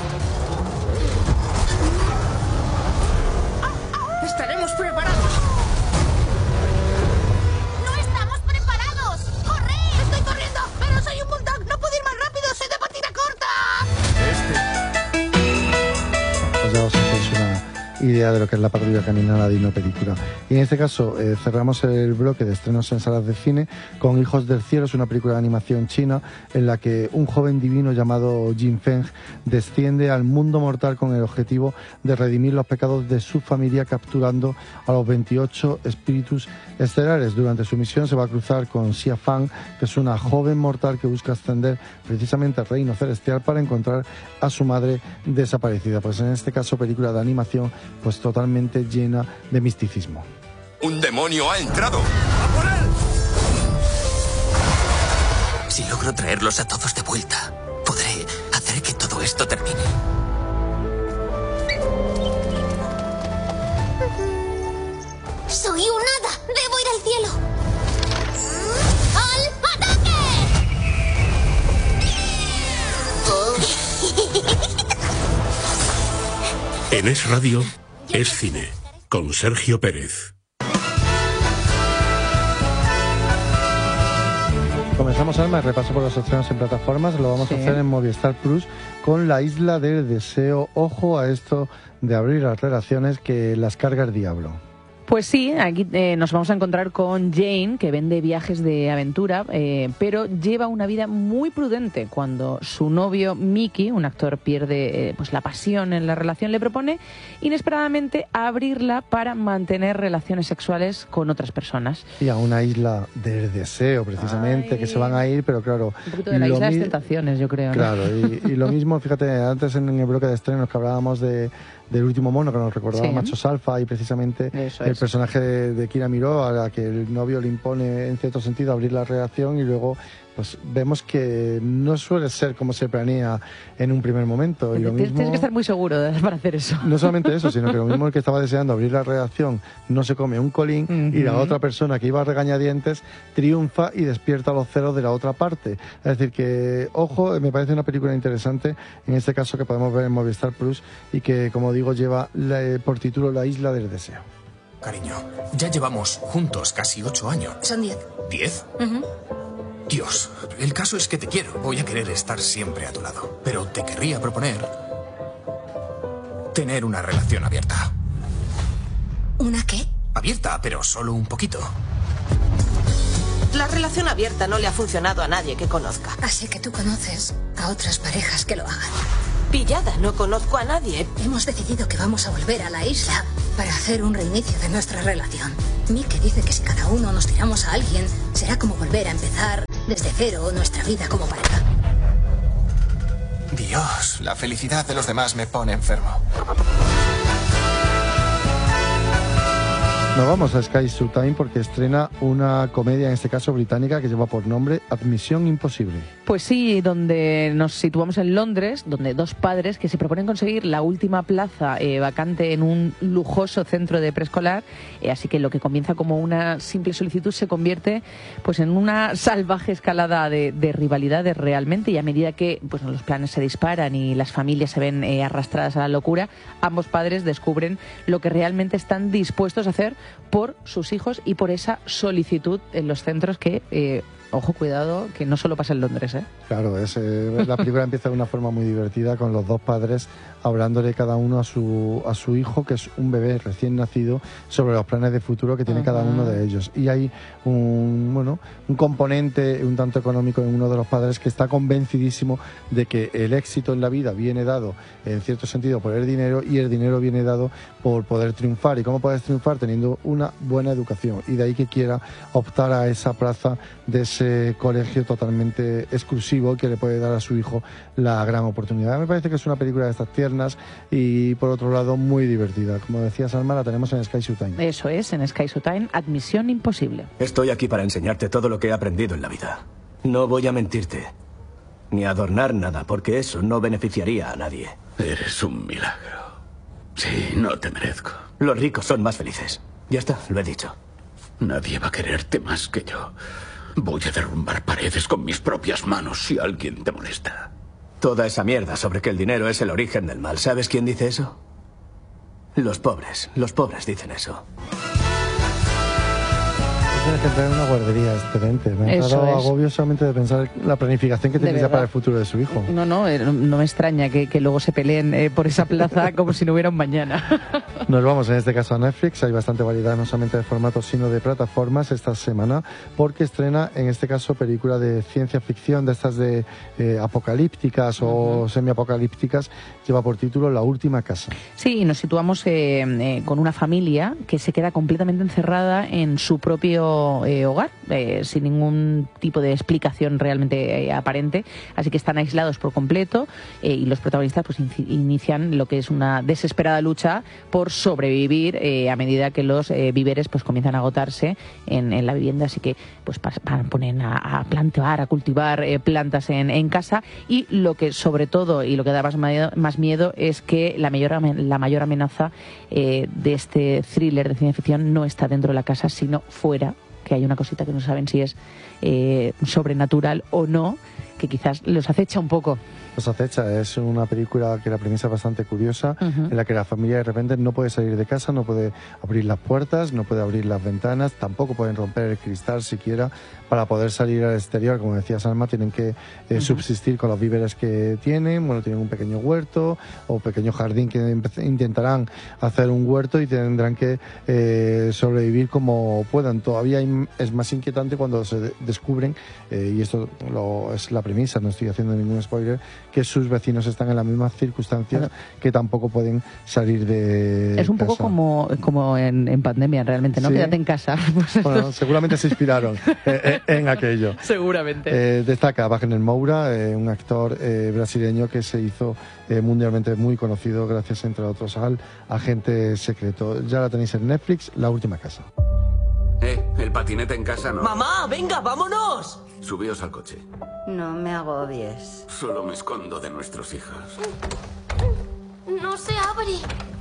¡Estaremos preparados! ¡No estamos preparados! ¡Corre! ¡Estoy corriendo! ¡Pero soy un bulldog! ¡No puedo ir más rápido! ¡Soy de patina corta! Pues ya os hacéis una idea de lo que es La Patrulla Canina, la Dino película. Y en este caso eh, cerramos el bloque de estrenos en salas de cine con Hijos del Cielo. Es una película de animación china en la que un joven divino llamado Jin Feng desciende al mundo mortal con el objetivo de redimir los pecados de su familia, capturando a los veintiocho espíritus estelares. Durante su misión se va a cruzar con Xia Fang, que es una joven mortal que busca ascender precisamente al reino celestial para encontrar a su madre desaparecida. Pues en este caso, película de animación pues totalmente llena de misticismo. ¡Un demonio ha entrado! ¡A por él! Si logro traerlos a todos de vuelta, podré hacer que todo esto termine. ¡Soy un hada! ¡Debo ir al cielo! ¡Al ataque! En Es Radio, Es Cine, con Sergio Pérez. Comenzamos, Alma, el repaso por los estrenos en plataformas. Lo vamos sí. a hacer en Movistar Plus con La Isla del Deseo. Ojo a esto de abrir las relaciones, que las carga el diablo. Pues sí, aquí eh, nos vamos a encontrar con Jane, que vende viajes de aventura, eh, pero lleva una vida muy prudente. Cuando su novio Mickey, un actor, pierde eh, pues la pasión en la relación, le propone inesperadamente abrirla para mantener relaciones sexuales con otras personas. Y a una isla del deseo, precisamente, Ay. que se van a ir, pero claro... Un poquito de la isla de las tentaciones, yo creo, ¿no? Claro, y, y lo mismo, fíjate, antes en el bloque de estrenos que hablábamos de... del último mono, que nos recordaba sí. Machos Alfa, y precisamente el el personaje de, de Kira Miró, a la que el novio le impone en cierto sentido abrir la relación, y luego pues vemos que no suele ser como se planea en un primer momento. Y lo Tienes mismo, que estar muy seguro de, para hacer eso. no solamente eso, sino que lo mismo el que estaba deseando abrir la relación no se come un colín, uh-huh. y la otra persona que iba a regañadientes triunfa y despierta los celos de la otra parte. Es decir que, ojo, me parece una película interesante, en este caso que podemos ver en Movistar Plus, y que, como digo, lleva la, por título La Isla del Deseo. Cariño, ya llevamos juntos casi ocho años. Son diez. ¿Diez? Uh-huh. Dios, el caso es que te quiero. Voy a querer estar siempre a tu lado. Pero te querría proponer tener una relación abierta. ¿Una qué? Abierta, pero solo un poquito. La relación abierta no le ha funcionado a nadie que conozca. Así que tú conoces a otras parejas que lo hagan. Pillada, no conozco a nadie. Hemos decidido que vamos a volver a la isla para hacer un reinicio de nuestra relación. Mike dice que si cada uno nos tiramos a alguien, será como volver a empezar desde cero nuestra vida como pareja. Dios, la felicidad de los demás me pone enfermo. Nos vamos a Sky Showtime porque estrena una comedia, en este caso británica, que lleva por nombre Admisión Imposible. Pues sí, donde nos situamos en Londres, donde dos padres que se proponen conseguir la última plaza eh, vacante en un lujoso centro de preescolar, eh, así que lo que comienza como una simple solicitud se convierte pues en una salvaje escalada de, de rivalidades realmente, y a medida que pues los planes se disparan y las familias se ven eh, arrastradas a la locura, ambos padres descubren lo que realmente están dispuestos a hacer por sus hijos y por esa solicitud en los centros que, eh, ojo, cuidado, que no solo pasa en Londres, ¿eh? Claro, es, eh, la película empieza de una forma muy divertida con los dos padres hablándole cada uno a su, a su hijo, que es un bebé recién nacido, sobre los planes de futuro que tiene uh-huh. cada uno de ellos. Y hay un, bueno, un componente un tanto económico en uno de los padres que está convencidísimo de que el éxito en la vida viene dado, en cierto sentido, por el dinero, y el dinero viene dado por poder triunfar. ¿Y cómo puedes triunfar? Teniendo una buena educación. Y de ahí que quiera optar a esa plaza de ese colegio totalmente exclusivo que le puede dar a su hijo la gran oportunidad. Me parece que es una película de estas tiernas y, por otro lado, muy divertida. Como decía Salma, la tenemos en Sky Showtime. Eso es, en Sky Showtime, Admisión Imposible. Estoy aquí para enseñarte todo lo que he aprendido en la vida. No voy a mentirte, ni a adornar nada, porque eso no beneficiaría a nadie. Eres un milagro. Sí, no te merezco. Los ricos son más felices. Ya está, lo he dicho. Nadie va a quererte más que yo. Voy a derrumbar paredes con mis propias manos si alguien te molesta. Toda esa mierda sobre que el dinero es el origen del mal. ¿Sabes quién dice eso? Los pobres. Los pobres dicen eso. Tienes que entrar en una guardería, excelente. Me ha dado agobio solamente de pensar la planificación que tiene ya para el futuro de su hijo. No, no, no me extraña que, que luego se peleen eh, por esa plaza como si no hubiera un mañana. Nos vamos en este caso a Netflix. Hay bastante variedad, no solamente de formatos, sino de plataformas esta semana, porque estrena, en este caso, película de ciencia ficción, de estas de eh, apocalípticas uh-huh. o semiapocalípticas. Lleva por título La Última Casa. Sí, y nos situamos eh, eh, con una familia que se queda completamente encerrada en su propio Eh, hogar, eh, sin ningún tipo de explicación realmente eh, aparente, así que están aislados por completo eh, y los protagonistas pues in inician lo que es una desesperada lucha por sobrevivir eh, a medida que los eh, víveres pues comienzan a agotarse en, en la vivienda, así que pues ponen a, a plantar, a cultivar eh, plantas en, en casa, y lo que sobre todo y lo que da más miedo, más miedo es que la mayor, la mayor amenaza eh, de este thriller de ciencia ficción no está dentro de la casa, sino fuera, que hay una cosita que no saben si es eh, sobrenatural o no, que quizás los acecha un poco. Los acecha, es una película que la premisa es bastante curiosa, uh-huh. en la que la familia de repente no puede salir de casa, no puede abrir las puertas, no puede abrir las ventanas, tampoco pueden romper el cristal siquiera para poder salir al exterior. Como decía Salma, tienen que eh, uh-huh. subsistir con los víveres que tienen. Bueno, tienen un pequeño huerto o pequeño jardín que intentarán hacer un huerto y tendrán que eh, sobrevivir como puedan. Todavía hay, es más inquietante cuando se de descubren, eh, y esto lo, es la premisa, no estoy haciendo ningún spoiler, que sus vecinos están en las mismas circunstancias, claro, que tampoco pueden salir de Es un casa. poco como, como en, en pandemia, realmente, ¿no? Sí. Quédate en casa. Pues bueno, seguramente se inspiraron en, en aquello. Seguramente. Eh, destaca Wagner Moura, eh, un actor eh, brasileño que se hizo eh, mundialmente muy conocido gracias, entre otros, al Agente Secreto. Ya la tenéis en Netflix, La Última Casa. Eh, el patinete en casa no. ¡Mamá, venga, vámonos! Subíos al coche. No me agobies. Solo me escondo de nuestros hijos. No se abre.